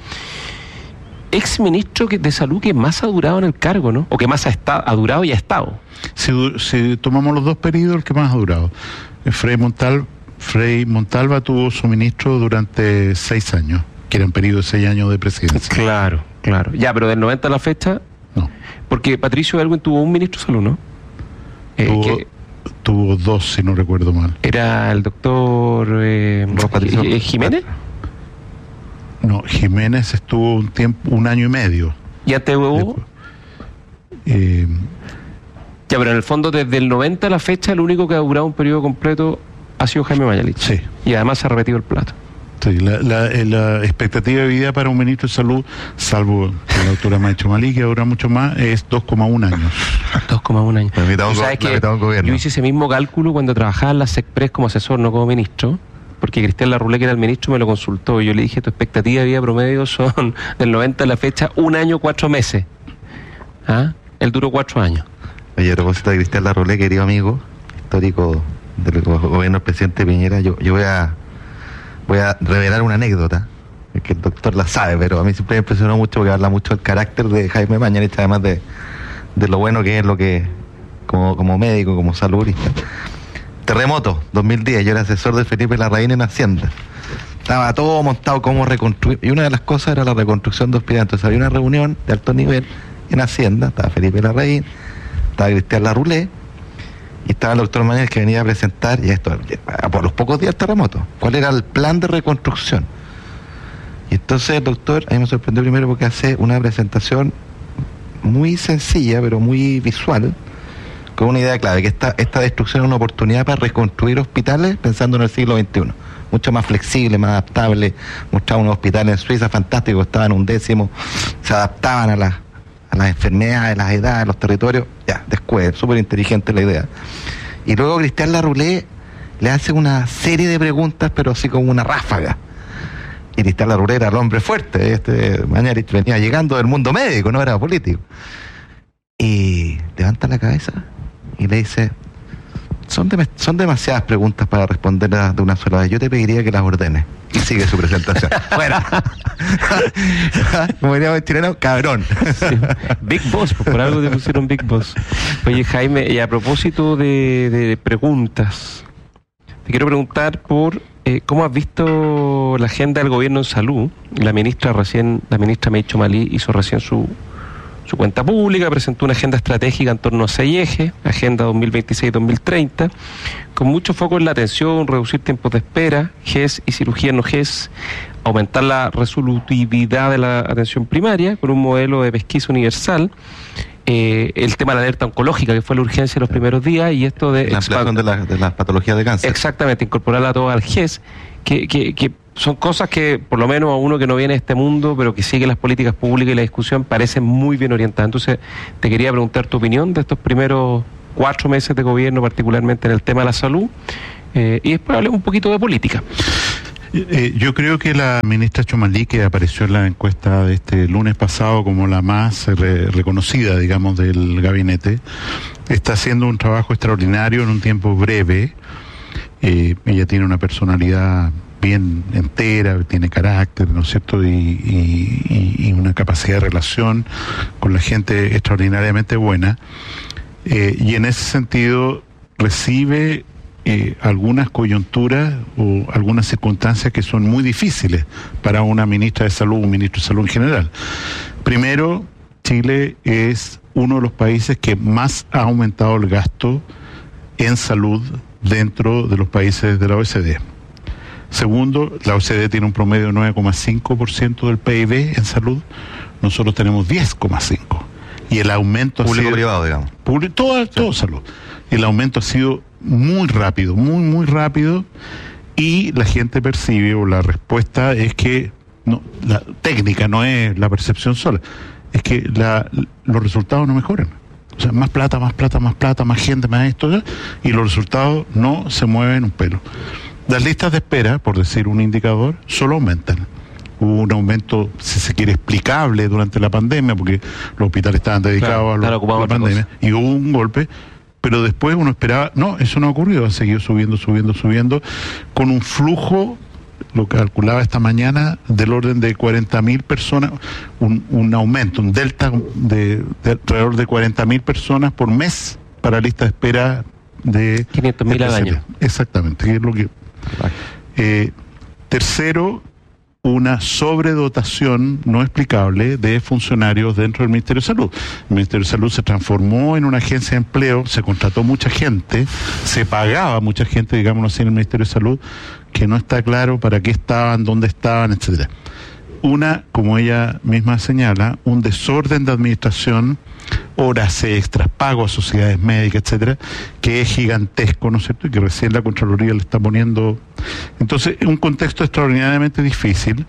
Ex ministro de Salud que más ha durado en el cargo, ¿no? O que más ha, estado, ha durado y ha estado. Si, si tomamos los dos periodos, el que más ha durado. Frei Montalva, Frei Montalva tuvo su ministro durante seis años, que era un periodo de seis años de presidencia. Claro, claro. Ya, pero del noventa a la fecha... No. Porque Patricio Aylwin tuvo un ministro de salud, ¿no? Eh, tuvo, que tuvo dos, si no recuerdo mal. ¿Era el doctor eh, eh, Jiménez? No, Jiménez estuvo un tiempo, un año y medio. ¿Y antes hubo? Eh, ya, pero en el fondo desde el noventa a la fecha el único que ha durado un periodo completo ha sido Jaime Mañalich. Sí. Y además se ha repetido el plato. Sí, la, la, la expectativa de vida para un ministro de salud, salvo que la doctora me ha dicho Malí, que dura mucho más, es dos coma uno años. dos coma uno años. ¿Tú sabes que yo hice ese mismo cálculo cuando trabajaba en la SECPRES como asesor, no como ministro, porque Cristian Larroulé, que era el ministro, me lo consultó y yo le dije, tu expectativa de vida promedio son del noventa a la fecha un año, cuatro meses. ¿Ah? Él duró cuatro años. Oye, a propósito de Cristian Larroulé, querido amigo, histórico del gobierno del presidente Piñera, yo, yo voy a voy a revelar una anécdota, que el doctor la sabe, pero a mí siempre me impresionó mucho porque habla mucho del carácter de Jaime Mañalich, además de, de lo bueno que es lo que, como, como médico, como saludista. Terremoto, dos mil diez, yo era asesor de Felipe Larraín en Hacienda. Estaba todo montado, cómo reconstruir, y una de las cosas era la reconstrucción de hospitales. Entonces había una reunión de alto nivel en Hacienda, estaba Felipe Larraín, estaba Cristian Larroulé, y estaba el doctor Mañalich, que venía a presentar, y esto, por los pocos días del terremoto, cuál era el plan de reconstrucción. Y entonces el doctor, a mí me sorprendió primero porque hace una presentación muy sencilla, pero muy visual, con una idea clave, que esta, esta destrucción es una oportunidad para reconstruir hospitales pensando en el siglo veintiuno. Mucho más flexible, más adaptable. Mostraba unos hospitales en Suiza fantásticos, estaban un décimo, se adaptaban a las a las enfermedades, las edades, los territorios. Ya, después, súper inteligente la idea. Y luego Cristian Larroulé le hace una serie de preguntas, pero así como una ráfaga. Y Cristian Larroulé era el hombre fuerte, este Mañalich venía llegando del mundo médico, no era político. Y levanta la cabeza y le dice, son, de, son demasiadas preguntas para responderlas de una sola vez, yo te pediría que las ordenes. Y sigue su presentación. Fuera. Como diríamos en chileno, cabrón. Sí. Big Boss, por algo te pusieron Big Boss. Oye, Jaime, y a propósito de, de preguntas, te quiero preguntar por eh, cómo has visto la agenda del gobierno en salud. La ministra recién, la ministra Meitcho Malí hizo recién su su cuenta pública, presentó una agenda estratégica en torno a seis ejes, agenda dos mil veintiséis dos mil treinta, con mucho foco en la atención, reducir tiempos de espera, G E S y cirugía no G E S, aumentar la resolutividad de la atención primaria con un modelo de pesquisa universal, eh, el tema de la alerta oncológica, que fue la urgencia de los primeros días, y esto de... La ampliación de, la, de las patologías de cáncer. Exactamente, incorporarla toda al G E S, que, que, que son cosas que, por lo menos a uno que no viene de este mundo, pero que sigue las políticas públicas y la discusión, parecen muy bien orientadas. Entonces, te quería preguntar tu opinión de estos primeros cuatro meses de gobierno, particularmente en el tema de la salud, eh, y después hablemos un poquito de política. Eh, yo creo que la ministra Chomalí, que apareció en la encuesta de este lunes pasado como la más re- reconocida, digamos, del gabinete, está haciendo un trabajo extraordinario en un tiempo breve. Eh, ella tiene una personalidad bien entera, tiene carácter, ¿no es cierto?, y, y, y una capacidad de relación con la gente extraordinariamente buena. Eh, y en ese sentido recibe eh, algunas coyunturas o algunas circunstancias que son muy difíciles para una ministra de salud, un ministro de salud en general. Primero, Chile es uno de los países que más ha aumentado el gasto en salud dentro de los países de la O E C D. Segundo, la O E C D tiene un promedio de nueve coma cinco por ciento del P I B en salud, nosotros tenemos diez coma cinco por ciento. Y el aumento público ha sido... privado, digamos. Público, todo, todo salud. El aumento ha sido muy rápido, muy, muy rápido, y la gente percibe, o la respuesta es que, no, la técnica no es la percepción sola, es que la, los resultados no mejoran. O sea, más plata, más plata, más plata, más gente, más esto, ¿ya? Y los resultados no se mueven un pelo. Las listas de espera, por decir un indicador, solo aumentan. Hubo un aumento, si se quiere, explicable durante la pandemia, porque los hospitales estaban dedicados claro, a, lo, a la pandemia, cosa. Y hubo un golpe, pero después uno esperaba, no, eso no ha ocurrido, ha seguido subiendo, subiendo, subiendo, con un flujo, lo que calculaba esta mañana, del orden de cuarenta mil personas, un, un aumento, un delta de, de alrededor de cuarenta mil personas por mes para lista de espera de... quinientos mil al año. Exactamente, que es lo que... Eh, tercero, una sobredotación no explicable de funcionarios dentro del Ministerio de Salud. El Ministerio de Salud se transformó en una agencia de empleo, se contrató mucha gente, se pagaba mucha gente, digámoslo así, en el Ministerio de Salud, que no está claro para qué estaban, dónde estaban, etcétera. Una, como ella misma señala, un desorden de administración, horas extras, pago a sociedades médicas, etcétera, que es gigantesco, ¿no es cierto? Y que recién la Contraloría le está poniendo. Entonces, en un contexto extraordinariamente difícil,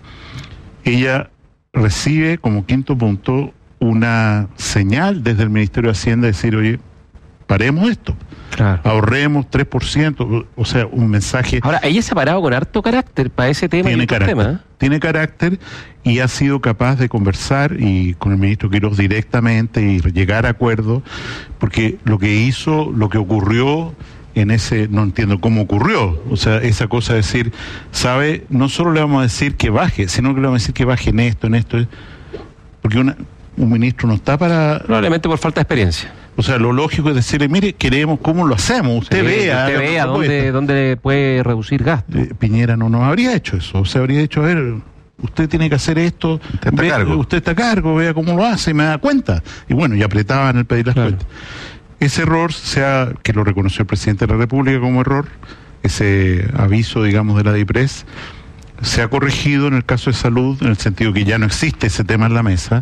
ella recibe como quinto punto una señal desde el Ministerio de Hacienda de decir, oye, paremos esto. Claro. Ahorremos tres por ciento, o sea, un mensaje... Ahora, ella se ha parado con harto carácter para ese tema. Tiene y carácter, tema, ¿eh? tiene carácter y ha sido capaz de conversar y con el ministro Quirós directamente y llegar a acuerdos, porque lo que hizo, lo que ocurrió en ese, no entiendo cómo ocurrió, o sea, esa cosa de decir, ¿sabe? No solo le vamos a decir que baje, sino que le vamos a decir que baje en esto, en esto, porque una, un ministro no está para... Probablemente por falta de experiencia. O sea, lo lógico es decirle, mire, queremos, ¿cómo lo hacemos? Usted sí, vea. Usted vea dónde, dónde puede reducir gasto. Eh, Piñera no nos habría hecho eso. O sea, habría dicho, a ver, usted tiene que hacer esto. Usted está ve, a cargo. Usted está a cargo, vea cómo lo hace y me da cuenta. Y bueno, y apretaban el pedir las claro. cuentas. Ese error, sea que lo reconoció el presidente de la República como error, ese aviso, digamos, de la DIPRES, se ha corregido en el caso de salud, en el sentido que ya no existe ese tema en la mesa,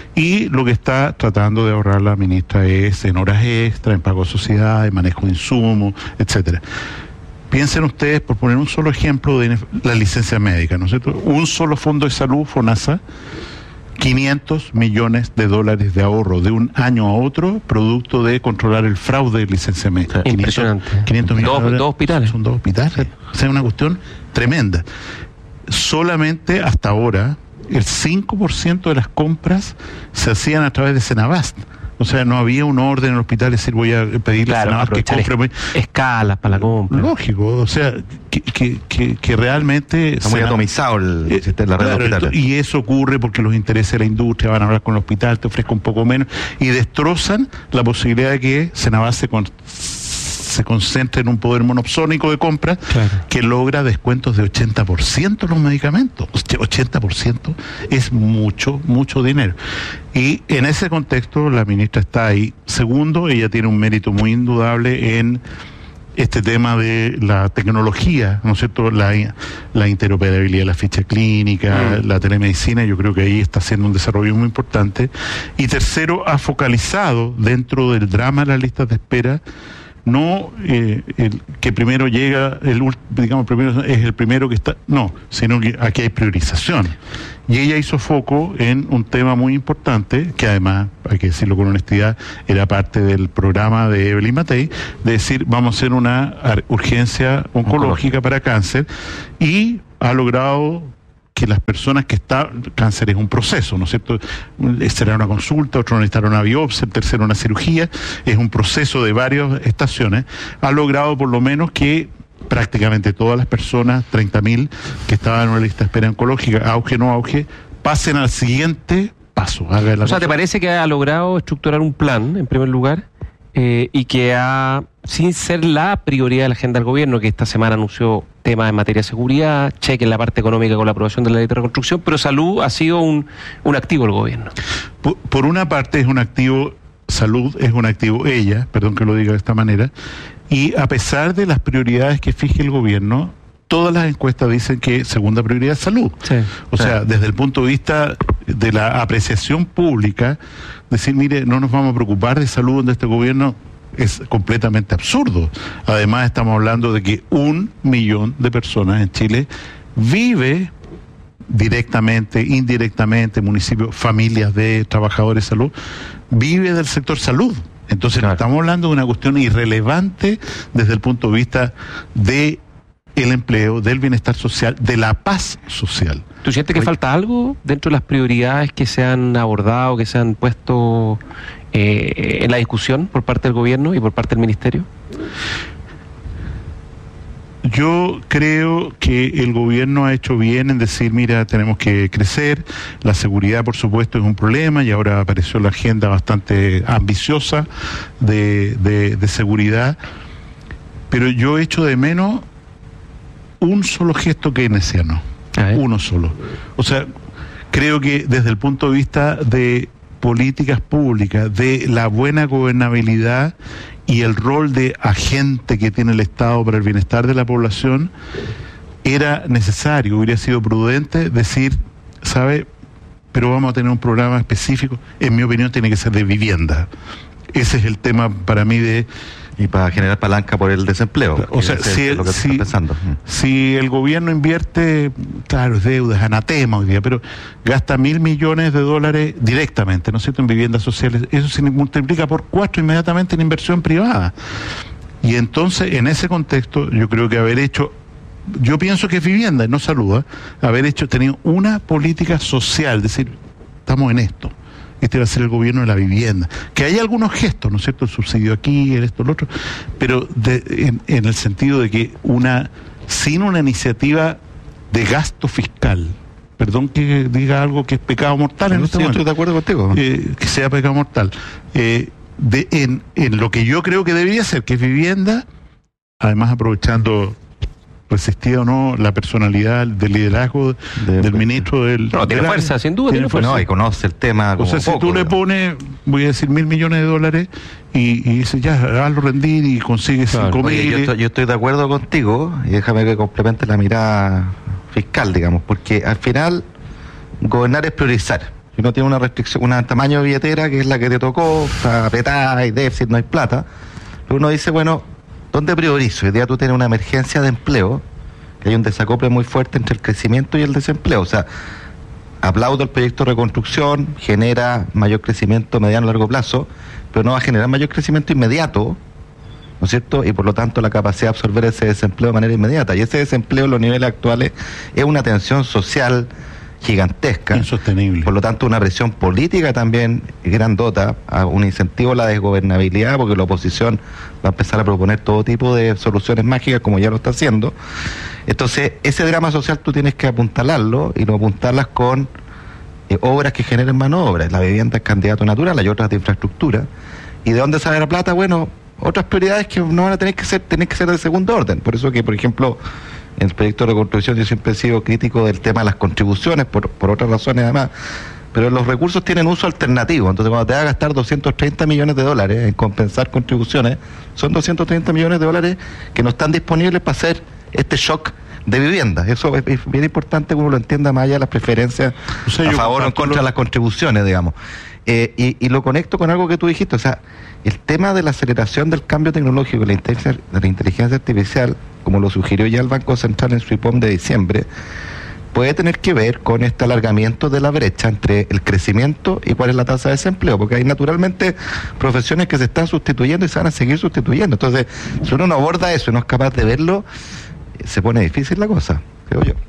y lo que está tratando de ahorrar la ministra es en horas extra, en pago de sociedades, manejo de insumos, etcétera. Piensen ustedes, por poner un solo ejemplo de la licencia médica, ¿no es cierto? Un solo fondo de salud, FONASA, quinientos millones de dólares de ahorro de un año a otro, producto de controlar el fraude de licencia médica. Impresionante. quinientos, quinientos millones dos, de dólares. Dos hospitales. Son dos hospitales. Sí. O sea, una cuestión tremenda. Solamente hasta ahora el cinco por ciento de las compras se hacían a través de Senabast. O sea, no había un orden en el hospital, es decir, voy a pedirle claro, a Senabast que compre. Escalas para la compra. Lógico, o sea, que, que, que, que realmente... Está muy atomizado el, eh, la red claro, de hospitales. Y eso ocurre porque los intereses de la industria van a hablar con el hospital, te ofrezco un poco menos, y destrozan la posibilidad de que Senabast se... Con, se concentra en un poder monopsónico de compras claro. que logra descuentos de ochenta por ciento en los medicamentos. ochenta por ciento es mucho, mucho dinero. Y en ese contexto la ministra está ahí. Segundo, ella tiene un mérito muy indudable en este tema de la tecnología, ¿no es cierto?, la, la interoperabilidad de la ficha clínica, mm. la telemedicina, yo creo que ahí está haciendo un desarrollo muy importante. Y tercero, ha focalizado dentro del drama de las listas de espera, no eh, el que primero llega, el digamos primero es el primero que está, no, sino que aquí hay priorización. Y ella hizo foco en un tema muy importante, que además, hay que decirlo con honestidad, era parte del programa de Evelyn Matei, de decir, vamos a hacer una urgencia oncológica, oncológica para cáncer, y ha logrado que las personas que están, cáncer es un proceso, ¿no es cierto? Será una consulta, otro necesitará una biopsia, el tercero una cirugía, es un proceso de varias estaciones, ha logrado por lo menos que prácticamente todas las personas, treinta mil que estaban en una lista de espera oncológica, auge o no auge, pasen al siguiente paso. Haga la o sea, ¿te parece que ha logrado estructurar un plan, en primer lugar, eh, y que ha, sin ser la prioridad de la agenda del gobierno, que esta semana anunció temas en materia de seguridad, cheque en la parte económica con la aprobación de la ley de reconstrucción, pero salud ha sido un, un activo del gobierno? Por, por una parte es un activo, salud es un activo ella, perdón que lo diga de esta manera, y a pesar de las prioridades que fije el gobierno, todas las encuestas dicen que segunda prioridad es salud. Sí, o sí. sea, desde el punto de vista de la apreciación pública, decir, mire, no nos vamos a preocupar de salud de este gobierno es completamente absurdo. Además, estamos hablando de que un millón de personas en Chile vive directamente, indirectamente, municipios, familias de trabajadores de salud, vive del sector salud. Entonces, claro, estamos hablando de una cuestión irrelevante desde el punto de vista de el empleo, del bienestar social, de la paz social. ¿Tú sientes que Oye, falta algo dentro de las prioridades que se han abordado, que se han puesto eh, en la discusión por parte del gobierno y por parte del ministerio? Yo creo que el gobierno ha hecho bien en decir, mira, tenemos que crecer, la seguridad por supuesto es un problema y ahora apareció la agenda bastante ambiciosa de, de, de seguridad, pero yo echo de menos un solo gesto keynesiano, uno solo. O sea, creo que desde el punto de vista de políticas públicas, de la buena gobernabilidad y el rol de agente que tiene el Estado para el bienestar de la población, era necesario, hubiera sido prudente decir, ¿sabe? Pero vamos a tener un programa específico, en mi opinión tiene que ser de vivienda. Ese es el tema para mí de... Y para generar palanca por el desempleo. O sea, si el, si, si el gobierno invierte, claro, es deuda, es anatema hoy día, pero gasta mil millones de dólares directamente, ¿no es cierto?, en viviendas sociales, eso se multiplica por cuatro inmediatamente en inversión privada. Y entonces, en ese contexto, yo creo que haber hecho, yo pienso que es vivienda, no salud, ¿eh? haber hecho, tenido una política social, decir, estamos en esto. Este va a ser el gobierno de la vivienda. Que hay algunos gestos, ¿no es cierto? El subsidio aquí, el esto, el otro, pero de, en, en el sentido de que una sin una iniciativa de gasto fiscal, perdón que diga algo que es pecado mortal, en no, este sí, momento, estoy de acuerdo contigo. Eh, que sea pecado mortal. Eh, de, en, en lo que yo creo que debería ser, que es vivienda, además aprovechando... resistía o no la personalidad del liderazgo de, del ministro del... No, tiene fuerza, sin duda tiene fuerza. No, y conoce el tema como o sea, si poco, tú le ¿no? pones, voy a decir, mil millones de dólares y, y dices, ya, hazlo rendir y consigues claro, cinco oye, mil... Yo estoy, yo estoy de acuerdo contigo y déjame que complemente la mirada fiscal, digamos, porque al final gobernar es priorizar. Si uno tiene una restricción, un tamaño de billetera que es la que te tocó, está apretada, hay déficit, no hay plata, uno dice, bueno, ¿dónde priorizo? Hoy día tú tienes una emergencia de empleo, que hay un desacople muy fuerte entre el crecimiento y el desempleo. O sea, aplaudo el proyecto de reconstrucción, genera mayor crecimiento mediano y largo plazo, pero no va a generar mayor crecimiento inmediato, ¿no es cierto? Y por lo tanto la capacidad de absorber ese desempleo de manera inmediata. Y ese desempleo en los niveles actuales es una tensión social gigantesca, insostenible. Por lo tanto, una presión política también grandota, a un incentivo a la desgobernabilidad, porque la oposición va a empezar a proponer todo tipo de soluciones mágicas, como ya lo está haciendo. Entonces, ese drama social tú tienes que apuntalarlo, y no apuntarlas con eh, obras que generen mano de obra. La vivienda es candidato natural, hay otras de infraestructura. ¿Y de dónde sale la plata? Bueno, otras prioridades que no van a tener que ser, tener que ser de segundo orden. Por eso que, por ejemplo, en el proyecto de reconstrucción yo siempre he sido crítico del tema de las contribuciones, por, por otras razones además, pero los recursos tienen uso alternativo. Entonces, cuando te va a gastar doscientos treinta millones de dólares en compensar contribuciones, son doscientos treinta millones de dólares que no están disponibles para hacer este shock de vivienda. Eso es, es bien importante que uno lo entienda más allá de las preferencias, o sea, a favor o en contra de las contribuciones, digamos. Eh, y, y lo conecto con algo que tú dijiste, o sea, el tema de la aceleración del cambio tecnológico, la inteligencia, de la inteligencia artificial, como lo sugirió ya el Banco Central en su I P O M de diciembre, puede tener que ver con este alargamiento de la brecha entre el crecimiento y cuál es la tasa de desempleo, porque hay naturalmente profesiones que se están sustituyendo y se van a seguir sustituyendo. Entonces, si uno no aborda eso y no es capaz de verlo, se pone difícil la cosa, creo yo.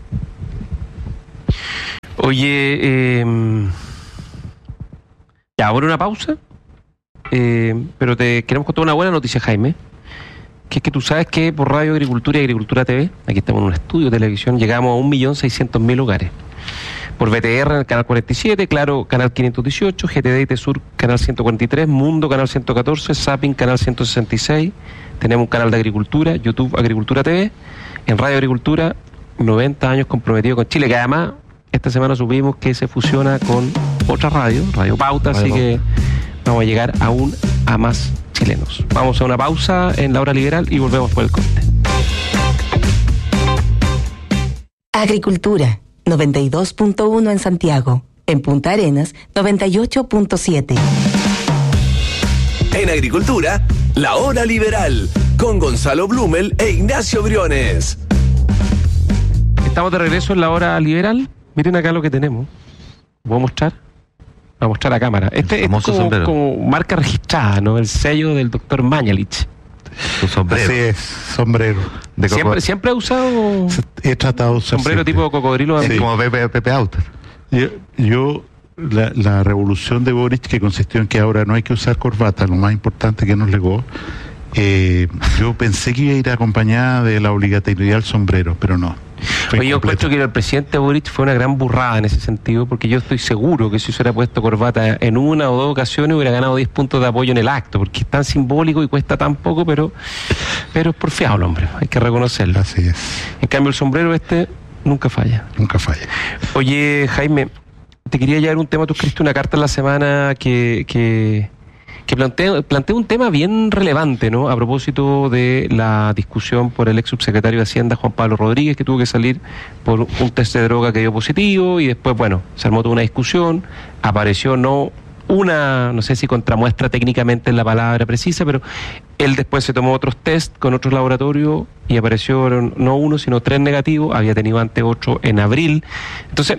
Oye, eh, ya, ahora una pausa, eh, pero te queremos contar una buena noticia, Jaime, que es que tú sabes que por Radio Agricultura y Agricultura T V, aquí estamos en un estudio de televisión, llegamos a un millón seiscientos mil hogares. Por B T R en el canal cuarenta y siete, Claro, canal quinientos dieciocho, G T D y T-Sur, canal ciento cuarenta y tres, Mundo, canal ciento catorce, Zapping, canal ciento sesenta y seis, tenemos un canal de agricultura, YouTube Agricultura T V, en Radio Agricultura, noventa años comprometido con Chile, que además esta semana supimos que se fusiona con otra radio, Radio Pauta, Radio así Pauta. Que vamos a llegar aún a más chilenos. Vamos a una pausa en la hora liberal y volvemos por el corte. Agricultura, noventa y dos punto uno en Santiago. En Punta Arenas, noventa y ocho punto siete. En Agricultura, la hora liberal, con Gonzalo Blumel e Ignacio Briones. Estamos de regreso en la hora liberal. Miren acá lo que tenemos. ¿Puedo mostrar? Voy a mostrar a cámara. Este es como, como marca registrada, ¿no? El sello del doctor Mañalich. Tu sombrero. Así es, sombrero. De ¿Siempre, ¿Siempre he usado? He tratado de usar sombrero siempre. Tipo cocodrilo. Sí. Como Pepe, Pepe Auter. Yo, yo la, la revolución de Boric, que consistió en que ahora no hay que usar corbata, lo más importante que nos legó, eh, yo pensé que iba a ir acompañada de la obligatoriedad del sombrero, pero no. Oye, yo encuentro que el presidente Boric fue una gran burrada en ese sentido, porque yo estoy seguro que si se hubiera puesto corbata en una o dos ocasiones hubiera ganado diez puntos de apoyo en el acto, porque es tan simbólico y cuesta tan poco, pero pero es porfiado el hombre, hay que reconocerlo. Así es. En cambio el sombrero este nunca falla. Nunca falla. Oye, Jaime, te quería llevar un tema, tú escribiste una carta en la semana que... que que plantea, plantea un tema bien relevante, ¿no? A propósito de la discusión por el ex subsecretario de Hacienda, Juan Pablo Rodríguez, que tuvo que salir por un test de droga que dio positivo, y después, bueno, se armó toda una discusión, apareció no una, no sé si contramuestra técnicamente en la palabra precisa, pero él después se tomó otros test con otros laboratorios y aparecieron no uno, sino tres negativos, había tenido antes otro en abril. Entonces,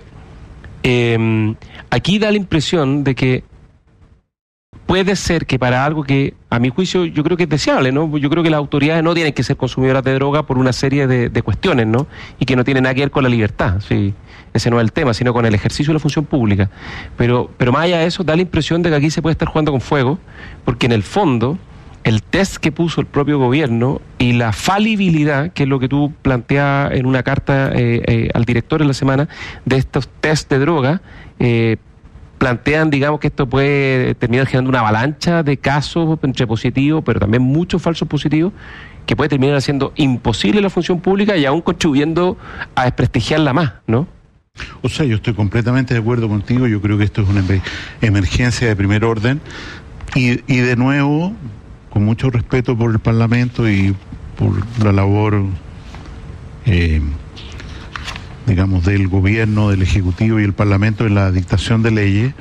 eh, aquí da la impresión de que puede ser que para algo que, a mi juicio, yo creo que es deseable, ¿no? Yo creo que las autoridades no tienen que ser consumidoras de droga por una serie de, de cuestiones, ¿no? Y que no tienen nada que ver con la libertad, sí. Ese no es el tema, sino con el ejercicio de la función pública. Pero, pero más allá de eso, da la impresión de que aquí se puede estar jugando con fuego, porque en el fondo, el test que puso el propio gobierno y la falibilidad, que es lo que tú planteas en una carta eh, eh, al director en la semana, de estos test de droga, eh, plantean, digamos, que esto puede terminar generando una avalancha de casos entre positivos, pero también muchos falsos positivos, que puede terminar haciendo imposible la función pública y aún contribuyendo a desprestigiarla más, ¿no? O sea, yo estoy completamente de acuerdo contigo, yo creo que esto es una emergencia de primer orden, y, y de nuevo, con mucho respeto por el Parlamento y por la labor... Eh, digamos, del gobierno, del Ejecutivo y el Parlamento en la dictación de leyes,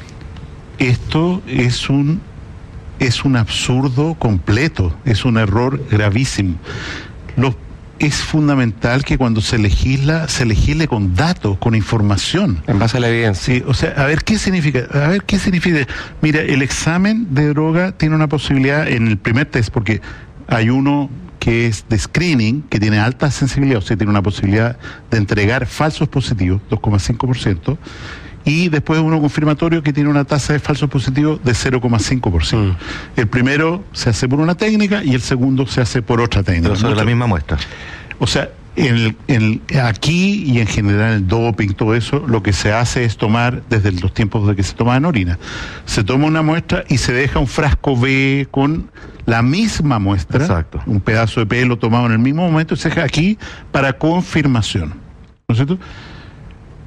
esto es un es un absurdo completo, es un error gravísimo. Los, es fundamental que cuando se legisla, se legisle con datos, con información. En base a la evidencia. Sí, o sea, a ver qué significa, a ver qué significa. Mira, el examen de droga tiene una posibilidad en el primer test, porque hay uno que es de screening, que tiene alta sensibilidad, o sea, tiene una posibilidad de entregar falsos positivos, dos coma cinco por ciento, y después uno confirmatorio que tiene una tasa de falsos positivos de cero coma cinco por ciento. Mm. El primero se hace por una técnica y el segundo se hace por otra técnica. Pero sobre la misma muestra. O sea, en el, en el, aquí y en general el doping, todo eso, lo que se hace es tomar, desde los tiempos de que se tomaban orina, se toma una muestra y se deja un frasco B con la misma muestra, exacto, un pedazo de pelo tomado en el mismo momento, y se deja aquí para confirmación, ¿no es cierto?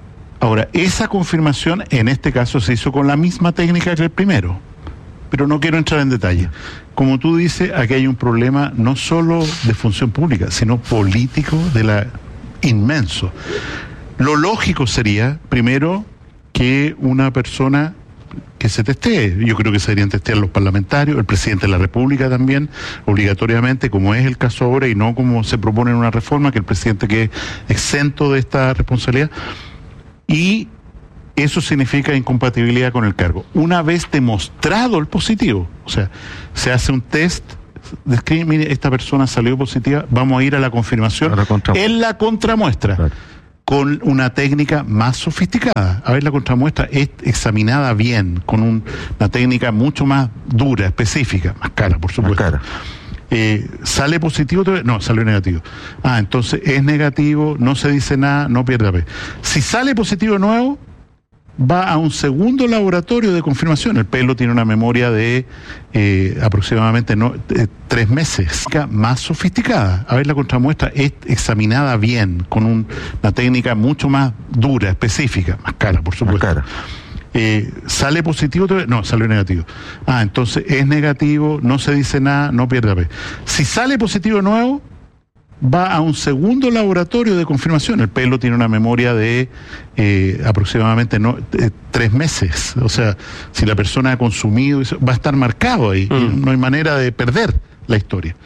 Ahora, esa confirmación en este caso se hizo con la misma técnica que el primero, pero no quiero entrar en detalle. Como tú dices, aquí hay un problema no solo de función pública, sino político de la inmenso. Lo lógico sería, primero, que una persona que se testee. Yo creo que se deberían testear los parlamentarios, el presidente de la República también, obligatoriamente, como es el caso ahora, y no como se propone en una reforma, que el presidente quede exento de esta responsabilidad. Y eso significa incompatibilidad con el cargo. Una vez demostrado el positivo, o sea, se hace un test, describe, mire, esta persona salió positiva, vamos a ir a la confirmación A la contramuestra. en la contramuestra. Claro. Con una técnica más sofisticada. A ver, la contramuestra es examinada bien, con un- una técnica mucho más dura, específica, más cara, por supuesto. cara. Eh, ¿Sale positivo? No, salió negativo. Ah, entonces es negativo, no se dice nada, no pierde la fe. Si sale positivo nuevo, va a un segundo laboratorio de confirmación. El pelo tiene una memoria de eh, aproximadamente no, eh, tres meses. Más sofisticada. A ver, la contramuestra es examinada bien, con un- una técnica mucho más dura, específica, más cara, por supuesto. cara. Eh, ¿Sale positivo? No, salió negativo. Ah, entonces es negativo, no se dice nada, no pierde la fe. Si sale positivo nuevo, va a un segundo laboratorio de confirmación. El pelo tiene una memoria de eh, aproximadamente no, eh, tres meses. O sea, si la persona ha consumido, eso, va a estar marcado ahí. Mm. Y no hay manera de perder la historia.